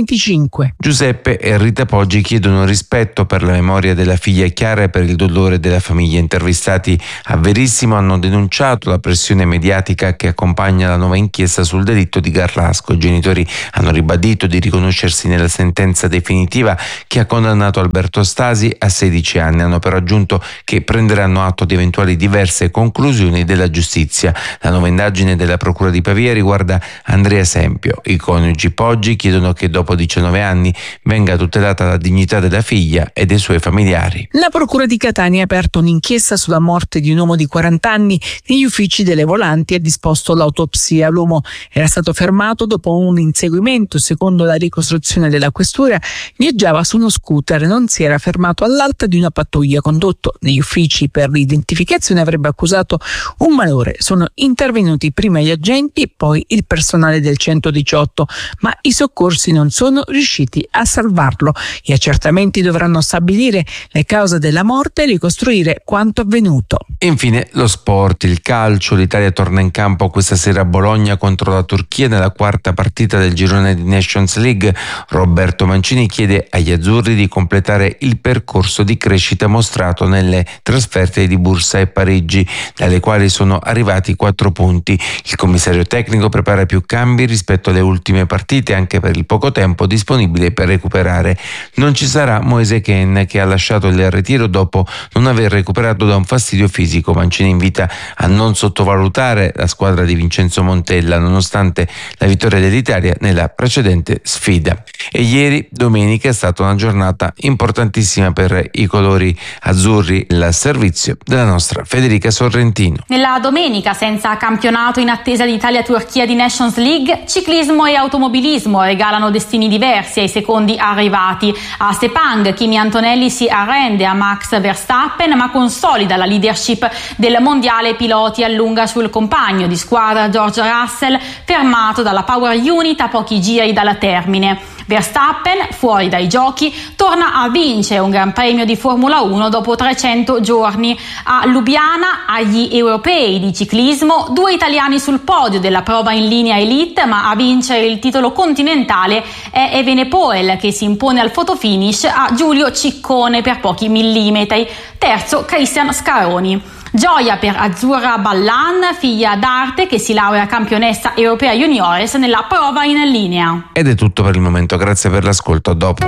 2025. Giuseppe e Rita Poggi chiedono rispetto per la memoria della figlia Chiara e per il dolore della famiglia. Intervistati a Verissimo hanno denunciato la pressione mediatica che accompagna la nuova inchiesta sul delitto di Garlasco. I genitori hanno ribadito di riconoscersi nella sentenza definitiva che ha condannato Alberto Stasi a 16 anni. Hanno però aggiunto che prenderanno atto di eventuali diverse conclusioni della giustizia. La nuova indagine della Procura di Pavia riguarda Andrea Sempio. I coniugi Poggi chiedono che dopo 19 anni venga tutelata la dignità della figlia e dei suoi familiari. La Procura di Catania ha aperto un'inchiesta sulla morte di un uomo di 40 anni negli uffici delle Volanti e ha disposto l'autopsia. L'uomo era stato fermato dopo un inseguimento. Secondo la ricostruzione della questura, viaggiava su uno scooter e non si era fermato all'alta di una pattuglia. Condotto negli uffici per l'identificazione, avrebbe accusato un malore. Sono intervenuti prima gli agenti e poi il personale del 118, ma i soccorsi non sono riusciti a salvarlo. Gli accertamenti dovranno stabilire le cause della morte e ricostruire quanto avvenuto. Infine lo sport, il calcio. L'Italia torna in campo questa sera a Bologna contro la Turchia nella quarta partita del girone di Nations League. Roberto Mancini chiede agli azzurri di completare il percorso di crescita mostrato nelle trasferte di Bursa e Parigi, dalle quali sono arrivati 4 punti. Il commissario tecnico prepara più cambi rispetto alle ultime partite, anche per il poco tempo disponibile per recuperare. Non ci sarà Moise Kean, che ha lasciato il ritiro dopo non aver recuperato da un fastidio fisico. Mancini invita a non sottovalutare la squadra di Vincenzo Montella, nonostante la vittoria dell'Italia nella precedente sfida. E ieri, domenica, è stata una giornata importantissima per i colori azzurri, il servizio della nostra Federica Sorrentino. Nella domenica, senza campionato in attesa di Italia-Turchia di Nations League, ciclismo e automobilismo regalano destini diversi ai secondi arrivati. A Sepang, Kimi Antonelli si arrende a Max Verstappen, ma consolida la leadership del mondiale piloti a lunga sul compagno di squadra George Russell, fermato dalla Power Unit a pochi giri dalla termine. Verstappen, fuori dai giochi, torna a vincere un Gran Premio di Formula 1 dopo 300 giorni. A Lubiana, agli europei di ciclismo, 2 italiani sul podio della prova in linea elite, ma a vincere il titolo continentale è Evenepoel, che si impone al fotofinish a Giulio Ciccone per pochi millimetri. Terzo, Cristian Scaroni. Gioia per Azzurra Ballan, figlia d'arte che si laurea campionessa europea juniores nella prova in linea. Ed è tutto per il momento, grazie per l'ascolto, a dopo.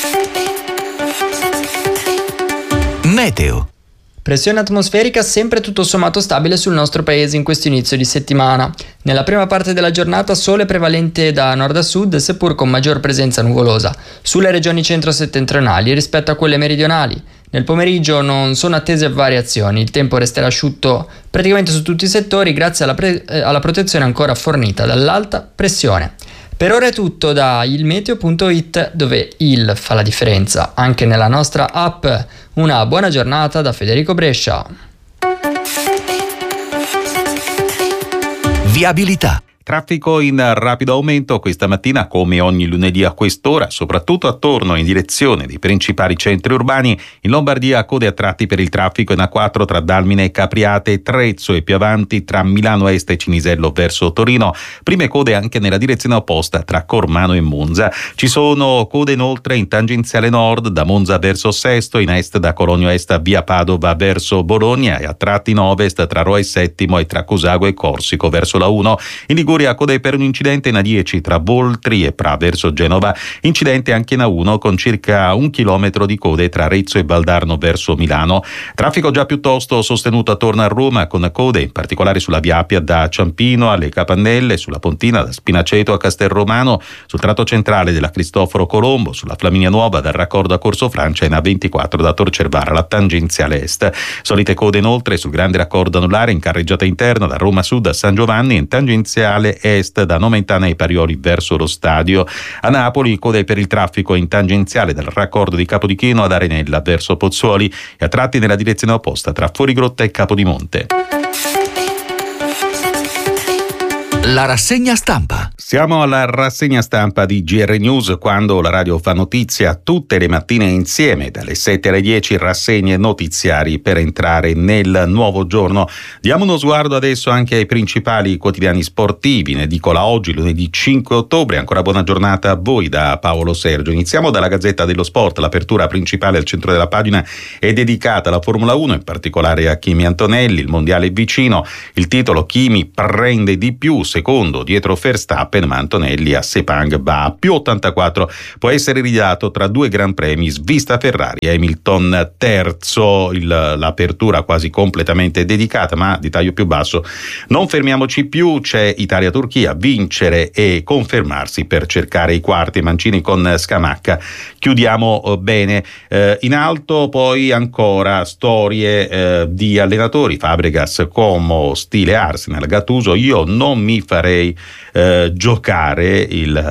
Meteo. Pressione atmosferica sempre tutto sommato stabile sul nostro paese in questo inizio di settimana. Nella prima parte della giornata sole prevalente da nord a sud, seppur con maggior presenza nuvolosa, sulle regioni centro-settentrionali rispetto a quelle meridionali. Nel pomeriggio non sono attese variazioni, il tempo resterà asciutto praticamente su tutti i settori grazie alla protezione ancora fornita dall'alta pressione. Per ora è tutto da ilmeteo.it, dove il fa la differenza anche nella nostra app. Una buona giornata da Federico Brescia. Viabilità. Traffico in rapido aumento questa mattina, come ogni lunedì a quest'ora, soprattutto attorno in direzione dei principali centri urbani. In Lombardia code a tratti per il traffico in A4 tra Dalmine e Capriate, Trezzo e più avanti tra Milano Est e Cinisello verso Torino. Prime code anche nella direzione opposta tra Cormano e Monza. Ci sono code inoltre in tangenziale nord da Monza verso Sesto, in est da Cologno Est a via Padova verso Bologna e a tratti in ovest tra Roi Settimo e tra Cosago e Corsico verso la 1. In Liguria Liguria, code per un incidente in A10 tra Voltri e Pra verso Genova, incidente anche in A1 con circa 1 chilometro di code tra Arezzo e Valdarno verso Milano. Traffico già piuttosto sostenuto attorno a Roma, con code in particolare sulla via Appia da Ciampino alle Capannelle, sulla Pontina da Spinaceto a Castelromano, sul tratto centrale della Cristoforo Colombo, sulla Flaminia Nuova dal raccordo a Corso Francia e in A24 da Tor Cervara alla tangenziale est. Solite code inoltre sul grande raccordo anulare in carreggiata interna da Roma Sud a San Giovanni e in tangenziale est da Nomentana ai Parioli verso lo stadio. A Napoli code per il traffico in tangenziale dal raccordo di Capodichino ad Arenella verso Pozzuoli e a tratti nella direzione opposta tra Fuorigrotta e Capodimonte. La rassegna stampa. Siamo alla rassegna stampa di GR News, quando la radio fa notizia tutte le mattine insieme dalle 7 alle 10, rassegne notiziari per entrare nel nuovo giorno. Diamo uno sguardo adesso anche ai principali quotidiani sportivi. In edicola oggi, lunedì 5 ottobre. Ancora buona giornata a voi da Paolo Sergio. Iniziamo dalla Gazzetta dello Sport. L'apertura principale al centro della pagina è dedicata alla Formula 1, in particolare a Kimi Antonelli. Il mondiale è vicino. Il titolo: Kimi prende di più, secondo dietro Verstappen, ma Antonelli a Sepang va a più 84, può essere ridato tra 2 gran premi, svista Ferrari, Hamilton terzo. L'apertura quasi completamente dedicata, ma di taglio più basso non fermiamoci più, c'è Italia-Turchia, vincere e confermarsi per cercare i quarti. Mancini con Scamacca, chiudiamo bene. In alto poi ancora storie di allenatori, Fabregas, Como, stile Arsenal, Gattuso, io non mi farei giocare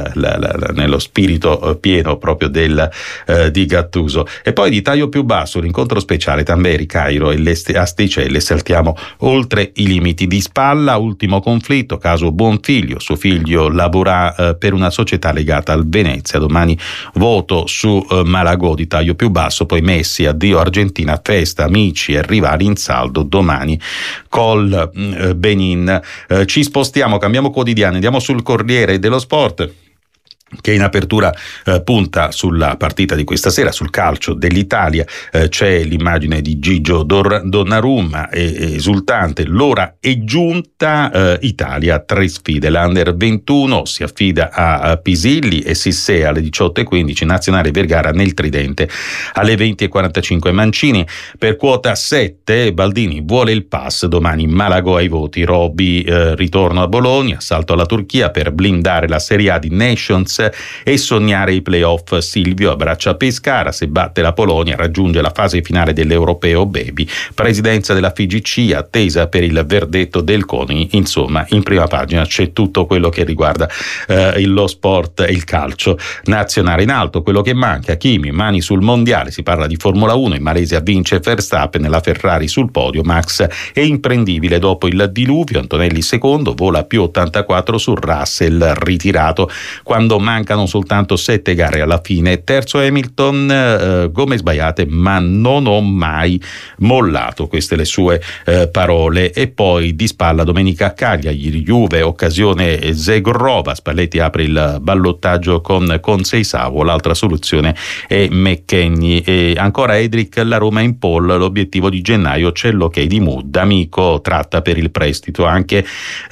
nello spirito pieno proprio di Gattuso. E poi di taglio più basso l'incontro speciale Tamberi, Cairo e Asticelle, saltiamo oltre i limiti. Di spalla ultimo conflitto, caso Buonfiglio, suo figlio lavora per una società legata al Venezia, domani voto su Malagò. Di taglio più basso poi Messi, addio Argentina, festa amici e rivali in saldo domani col Benin. Ci spostiamo, cambiamo quotidiano, andiamo sul Corriere dello Sport, che in apertura punta sulla partita di questa sera, sul calcio dell'Italia. C'è l'immagine di Gigio Donnarumma, esultante, l'ora è giunta, Italia 3 sfide, l'Under 21 si affida a Pisilli e Sissé alle 18:15, Nazionale Vergara nel Tridente alle 20:45. Mancini per quota 7, Baldini vuole il pass, domani Malagò ai voti, Roby ritorno a Bologna, salto alla Turchia per blindare la Serie A di Nations e sognare i playoff. Silvio abbraccia Pescara, se batte la Polonia raggiunge la fase finale dell'Europeo Baby. Presidenza della FIGC attesa per il verdetto del CONI. Insomma, in prima pagina c'è tutto quello che riguarda lo sport e il calcio nazionale. In alto quello che manca, Kimi, mani sul mondiale, si parla di Formula 1, in Malesia vince Verstappen, la Ferrari sul podio, Max è imprendibile dopo il diluvio, Antonelli secondo, vola più 84 su Russell ritirato quando mancano soltanto 7 gare alla fine. Terzo Hamilton, gomme sbagliate ma non ho mai mollato, queste le sue parole. E poi di spalla domenica a Cagliari, Juve, occasione Zegrova, Spalletti apre il ballottaggio con Seisao, l'altra soluzione è McKennie. E ancora Edric, la Roma in pole, l'obiettivo di gennaio, c'è l'ok di Mood, amico tratta per il prestito, anche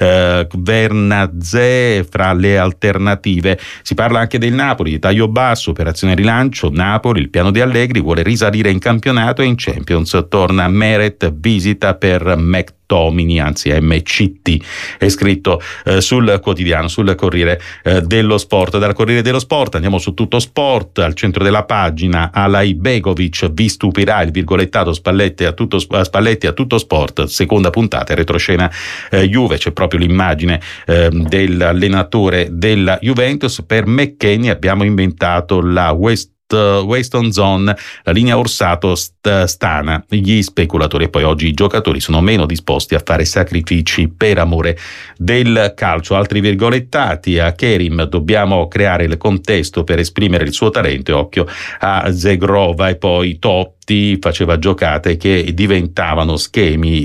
Vernazè fra le alternative. Si parla anche del Napoli, di taglio basso, operazione rilancio, Napoli, il piano di Allegri, vuole risalire in campionato e in Champions, torna Meret, visita per McTominay, anzi MCT, è scritto sul quotidiano, sul Corriere dello Sport. Dal Corriere dello Sport andiamo su Tutto Sport, al centro della pagina Alai Begovic, vi stupirà il virgolettato Spalletti a Tutto Sport, seconda puntata, retroscena Juve, c'è proprio l'immagine dell'allenatore della Juventus. Per McKennie abbiamo inventato la Weston Zone, la linea Orsato stana gli speculatori, e poi oggi i giocatori sono meno disposti a fare sacrifici per amore del calcio. Altri virgolettati a Kerim, dobbiamo creare il contesto per esprimere il suo talento, e occhio a Zegrova. E poi Totti faceva giocate che diventavano schemi,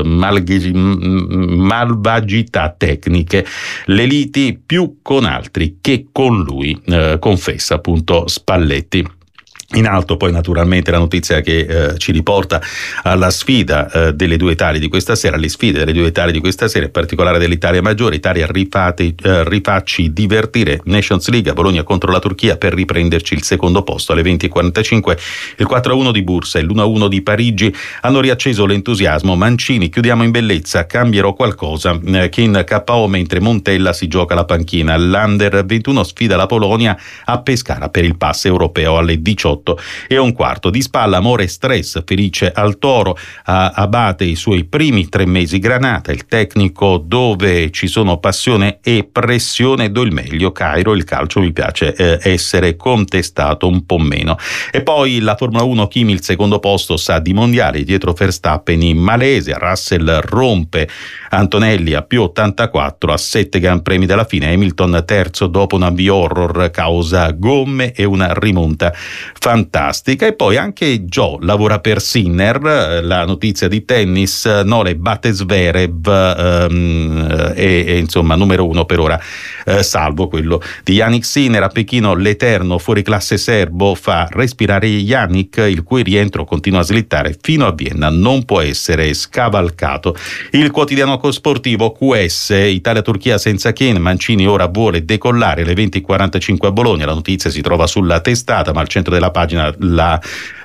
malvagità tecniche, le liti più con altri che con lui, confessa appunto Spalletti. In alto poi naturalmente la notizia che ci riporta alla sfida delle due Italie di questa sera, alle sfide delle due Italie di questa sera, in particolare dell'Italia maggiore. Italia rifacci divertire, Nations League, Bologna contro la Turchia per riprenderci il secondo posto alle 20:45. Il 4-1 di Bursa e l'1-1 di Parigi hanno riacceso l'entusiasmo. Mancini, chiudiamo in bellezza, cambierò qualcosa, che in KO mentre Montella si gioca la panchina. L'Under 21 sfida la Polonia a Pescara per il pass europeo alle 18:15. Di spalla amore e stress, felice al Toro, abate i suoi primi 3 mesi Granata, il tecnico dove ci sono passione e pressione, do il meglio, Cairo, il calcio mi piace essere contestato un po' meno. E poi la Formula 1, Kimi il secondo posto sa di mondiale dietro Verstappen in Malesia, Russell rompe Antonelli a più 84 a 7 Gran Premi dalla fine, Hamilton terzo dopo un avvio horror causa gomme e una rimonta fantastica. E poi anche Joe lavora per Sinner, la notizia di tennis, Nole batte Zverev e insomma numero 1 per ora, salvo quello di Yannick Sinner. A Pechino l'eterno fuoriclasse serbo fa respirare Yannick, il cui rientro continua a slittare fino a Vienna, non può essere scavalcato. Il quotidiano sportivo QS, Italia-Turchia senza Kane, Mancini ora vuole decollare alle 20:45 a Bologna. La notizia si trova sulla testata, ma al centro della pagina la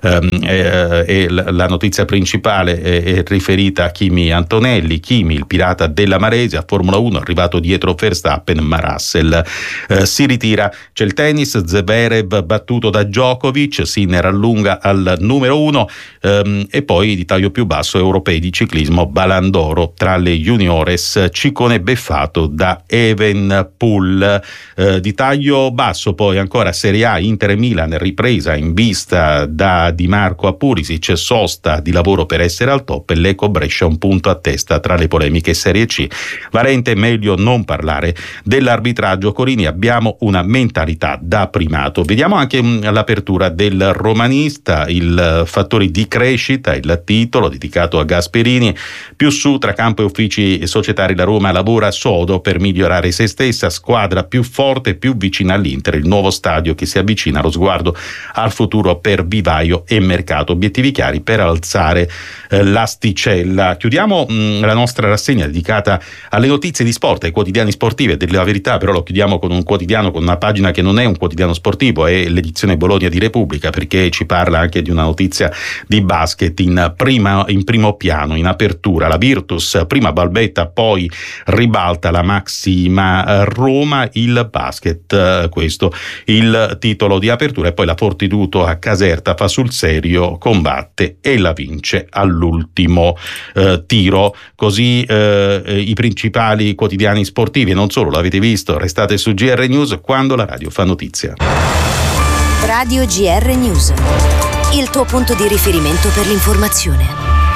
notizia principale è riferita a Kimi Antonelli. Kimi, il pirata della Malesia, Formula 1, arrivato dietro Verstappen, ma Russell si ritira. C'è il tennis, Zverev battuto da Djokovic, Sinner allunga al numero 1 e poi di taglio più basso europei di ciclismo, Balandoro tra le juniores, Ciccone beffato da Evenepoel. Di taglio basso poi ancora Serie A, Inter e Milan, ripresa in vista da Di Marco a Pulisic, sosta di lavoro per essere al top, e l'Eco Brescia un punto a testa tra le polemiche Serie C. Valente, meglio non parlare dell'arbitraggio. Corini, abbiamo una mentalità da primato. Vediamo anche l'apertura del Romanista, il fattori di crescita, il titolo dedicato a Gasperini. Più su tra campo e uffici societari, la Roma lavora sodo per migliorare se stessa, squadra più forte, più vicina all'Inter, il nuovo stadio che si avvicina, lo sguardo al futuro per vivaio e mercato, obiettivi chiari per alzare l'asticella. Chiudiamo la nostra rassegna dedicata alle notizie di sport, ai quotidiani sportivi e della verità, però lo chiudiamo con un quotidiano, con una pagina che non è un quotidiano sportivo, è l'edizione Bologna di Repubblica, perché ci parla anche di una notizia di basket in primo piano, in apertura. La Virtus, prima balbetta, poi ribalta la massima Roma, il basket, questo il titolo di apertura. E poi la Fortitudo a Caserta fa sul serio, combatte e la vince all'ultimo tiro. Così i principali quotidiani sportivi, e non solo, l'avete visto, restate su GR News quando la radio fa notizia. Radio GR News, il tuo punto di riferimento per l'informazione.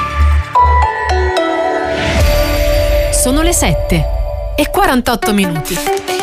Sono le 7:48.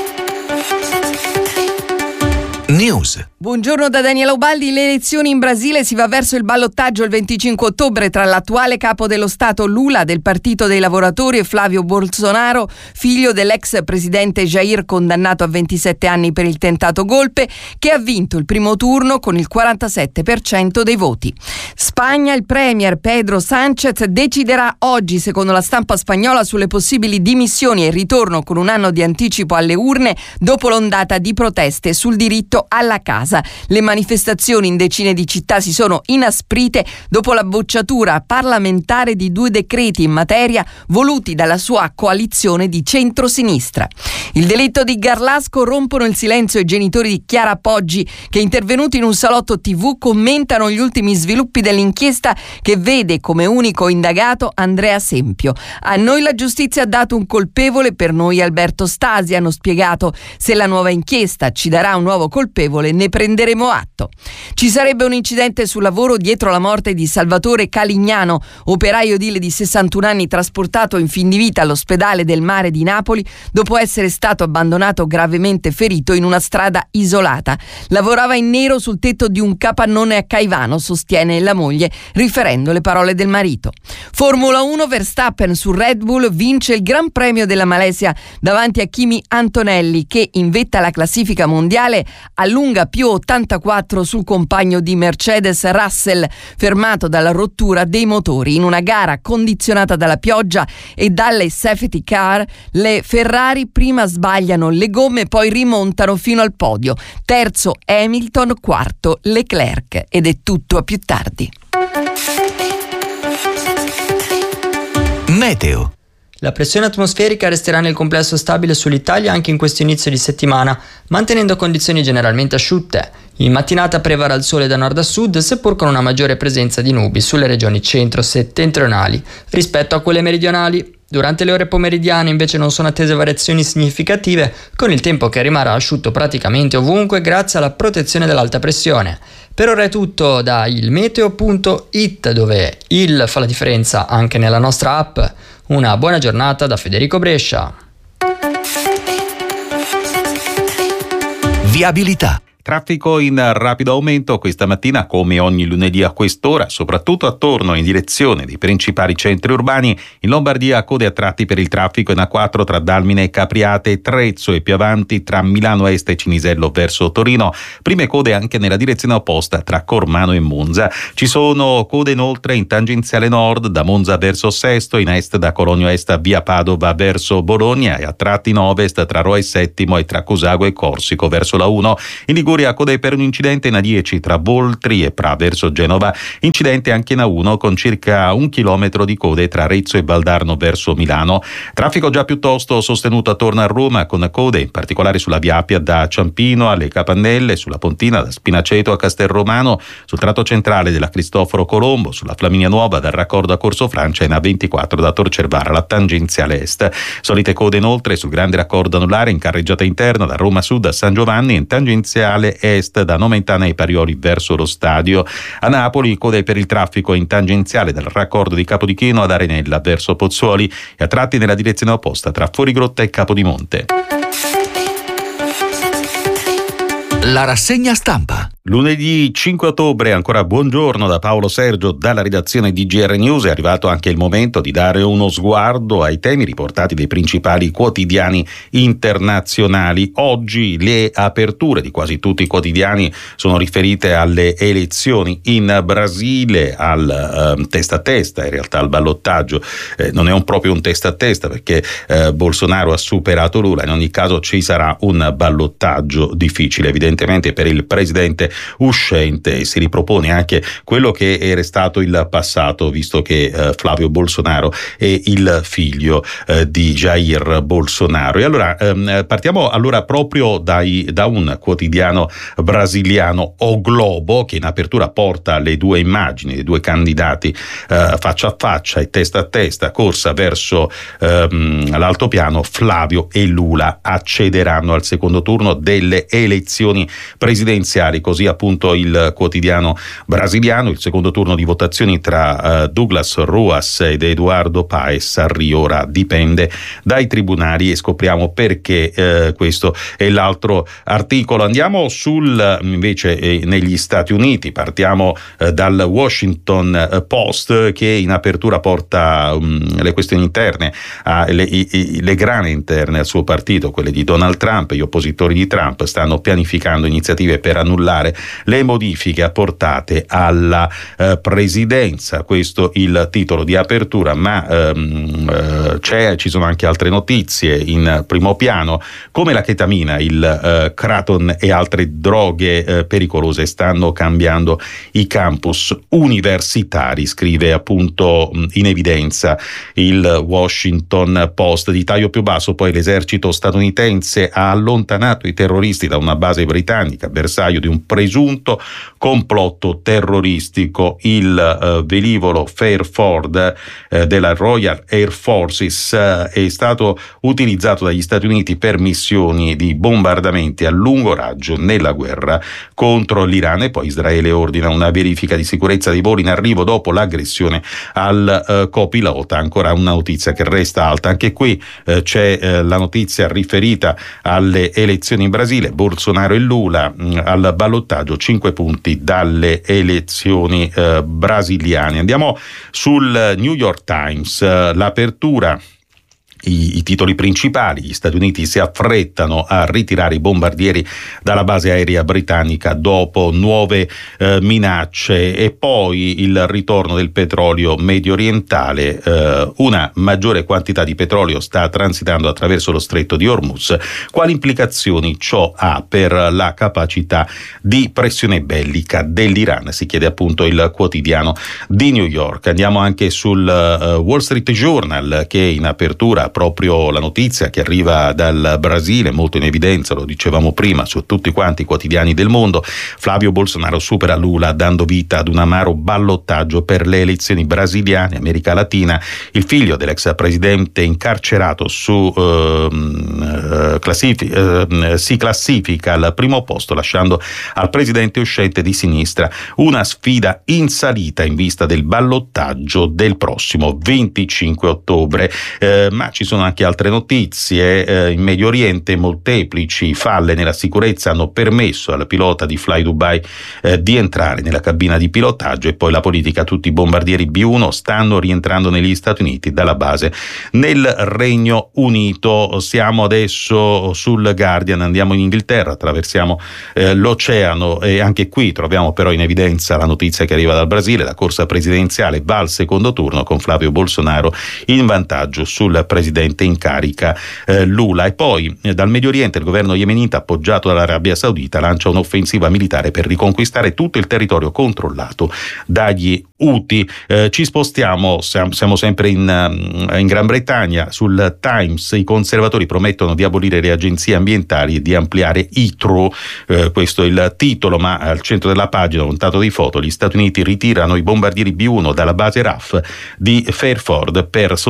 News. Buongiorno da Daniela Ubaldi. Le elezioni in Brasile, si va verso il ballottaggio il 25 ottobre tra l'attuale capo dello Stato Lula del Partito dei Lavoratori e Flavio Bolsonaro, figlio dell'ex presidente Jair, condannato a 27 anni per il tentato golpe, che ha vinto il primo turno con il 47% dei voti. Spagna, il premier Pedro Sánchez deciderà oggi, secondo la stampa spagnola, sulle possibili dimissioni e il ritorno con un anno di anticipo alle urne dopo l'ondata di proteste sul diritto alla casa. Le manifestazioni in decine di città si sono inasprite dopo la bocciatura parlamentare di 2 decreti in materia voluti dalla sua coalizione di centrosinistra. Il delitto di Garlasco, rompono il silenzio i genitori di Chiara Poggi, che, intervenuti in un salotto TV, commentano gli ultimi sviluppi dell'inchiesta che vede come unico indagato Andrea Sempio. A noi la giustizia ha dato un colpevole, per noi Alberto Stasi, hanno spiegato. Se la nuova inchiesta ci darà un nuovo colpevole, ne prenderemo atto. Ci sarebbe un incidente sul lavoro dietro la morte di Salvatore Calignano, operaio edile di 61 anni trasportato in fin di vita all'ospedale del Mare di Napoli dopo essere stato abbandonato gravemente ferito in una strada isolata. Lavorava in nero sul tetto di un capannone a Caivano, sostiene la moglie, riferendo le parole del marito. Formula 1, Verstappen su Red Bull vince il Gran Premio della Malesia davanti a Kimi Antonelli, che in vetta alla classifica mondiale allunga più 184 sul compagno di Mercedes Russell, fermato dalla rottura dei motori. In una gara condizionata dalla pioggia e dalle safety car, le Ferrari prima sbagliano le gomme, poi rimontano fino al podio. Terzo Hamilton, quarto Leclerc, ed è tutto a più tardi. Meteo. La pressione atmosferica resterà nel complesso stabile sull'Italia anche in questo inizio di settimana, mantenendo condizioni generalmente asciutte. In mattinata prevarrà il sole da nord a sud, seppur con una maggiore presenza di nubi sulle regioni centro-settentrionali rispetto a quelle meridionali. Durante le ore pomeridiane invece non sono attese variazioni significative, con il tempo che rimarrà asciutto praticamente ovunque grazie alla protezione dell'alta pressione. Per ora è tutto da ilmeteo.it, dove il fa la differenza anche nella nostra app. Una buona giornata da Federico Brescia. Viabilità. Traffico in rapido aumento questa mattina, come ogni lunedì a quest'ora, soprattutto attorno in direzione dei principali centri urbani. In Lombardia code a tratti per il traffico in A4 tra Dalmine e Capriate, Trezzo, e più avanti tra Milano Est e Cinisello verso Torino. Prime code anche nella direzione opposta tra Cormano e Monza. Ci sono code inoltre in tangenziale nord da Monza verso Sesto, in est da Cologno Est a via Padova verso Bologna, e a tratti in ovest tra Rho e Settimo e tra Cusago e Corsico verso la 1. In Liguria code per un incidente in A10 tra Voltri e Pra verso Genova, incidente anche in A1 con circa 1 chilometro di code tra Arezzo e Valdarno verso Milano. Traffico già piuttosto sostenuto attorno a Roma, con code in particolare sulla via Appia da Ciampino alle Capannelle, sulla Pontina da Spinaceto a Castelromano, sul tratto centrale della Cristoforo Colombo, sulla Flaminia Nuova dal raccordo a Corso Francia e in A24 da Tor Cervara alla tangenziale est. Solite code inoltre sul grande raccordo anulare in carreggiata interna da Roma Sud a San Giovanni e in tangenziale est da Nomentana ai Parioli verso lo stadio. A Napoli code per il traffico in tangenziale dal raccordo di Capodichino ad Arenella verso Pozzuoli e a tratti nella direzione opposta tra Fuorigrotta e Capodimonte. La rassegna stampa. Lunedì 5 ottobre, ancora buongiorno da Paolo Sergio dalla redazione di GR News. È arrivato anche il momento di dare uno sguardo ai temi riportati dai principali quotidiani internazionali. Oggi le aperture di quasi tutti i quotidiani sono riferite alle elezioni in Brasile, al testa a testa, in realtà al ballottaggio. Non è proprio un testa a testa perché Bolsonaro ha superato Lula. In ogni caso ci sarà un ballottaggio difficile evidentemente per il presidente uscente, e si ripropone anche quello che era stato il passato, visto che Flavio Bolsonaro è il figlio di Jair Bolsonaro. E allora partiamo allora proprio da un quotidiano brasiliano, O Globo, che in apertura porta le due immagini dei due candidati faccia a faccia e testa a testa, corsa verso l'altopiano. Flavio e Lula accederanno al secondo turno delle elezioni presidenziali, così appunto il quotidiano brasiliano. Il secondo turno di votazioni tra Douglas Ruas ed Eduardo Paes a Rio. Ora dipende dai tribunali e scopriamo perché. Questo è l'altro articolo. Andiamo invece negli Stati Uniti. Partiamo dal Washington Post, che in apertura porta le questioni interne, le grane interne al suo partito, quelle di Donald Trump. Gli oppositori di Trump stanno pianificando iniziative per annullare le modifiche apportate alla presidenza. Questo il titolo di apertura, ma ci sono anche altre notizie in primo piano, come la chetamina, il Kraton e altre droghe pericolose stanno cambiando i campus universitari, scrive appunto in evidenza il Washington Post. Di taglio più basso poi l'esercito statunitense ha allontanato i terroristi da una base britannica, bersaglio di un presunto complotto terroristico. Il velivolo Fairford della Royal Air Forces è stato utilizzato dagli Stati Uniti per missioni di bombardamenti a lungo raggio nella guerra contro l'Iran, e poi Israele ordina una verifica di sicurezza dei voli in arrivo dopo l'aggressione al copilota. Ancora una notizia che resta alta, anche qui c'è la notizia riferita alle elezioni in Brasile. Bolsonaro e Lula al ballottaggio, 5 punti dalle elezioni brasiliane. Andiamo sul New York Times. L'apertura i titoli principali. Gli Stati Uniti si affrettano a ritirare i bombardieri dalla base aerea britannica dopo nuove minacce, e poi il ritorno del petrolio medio orientale. Una maggiore quantità di petrolio sta transitando attraverso lo stretto di Hormuz. Quali implicazioni ciò ha per la capacità di pressione bellica dell'Iran? Si chiede appunto il quotidiano di New York. Andiamo anche sul Wall Street Journal, che in apertura proprio la notizia che arriva dal Brasile, molto in evidenza, lo dicevamo prima, su tutti quanti i quotidiani del mondo. Flavio Bolsonaro supera Lula dando vita ad un amaro ballottaggio per le elezioni brasiliane, America Latina. Il figlio dell'ex presidente incarcerato si classifica al primo posto, lasciando al presidente uscente di sinistra una sfida in salita in vista del ballottaggio del prossimo 25 ottobre. Ma ci sono anche altre notizie. In Medio Oriente molteplici falle nella sicurezza hanno permesso al pilota di Fly Dubai di entrare nella cabina di pilotaggio. E poi la politica: tutti i bombardieri B-1 stanno rientrando negli Stati Uniti dalla base nel Regno Unito. Siamo adesso sul Guardian, andiamo in Inghilterra, attraversiamo l'oceano, e anche qui troviamo però in evidenza la notizia che arriva dal Brasile. La corsa presidenziale va al secondo turno con Flavio Bolsonaro in vantaggio sul presidente in carica Lula. E poi dal Medio Oriente il governo yemenita, appoggiato dall'Arabia Saudita, lancia un'offensiva militare per riconquistare tutto il territorio controllato dagli Houthi. Ci spostiamo, siamo sempre in Gran Bretagna. Sul Times i conservatori promettono di abolire le agenzie ambientali e di ampliare Heathrow, questo è il titolo, ma al centro della pagina un dato di foto: gli Stati Uniti ritirano i bombardieri B-1 dalla base RAF di Fairford per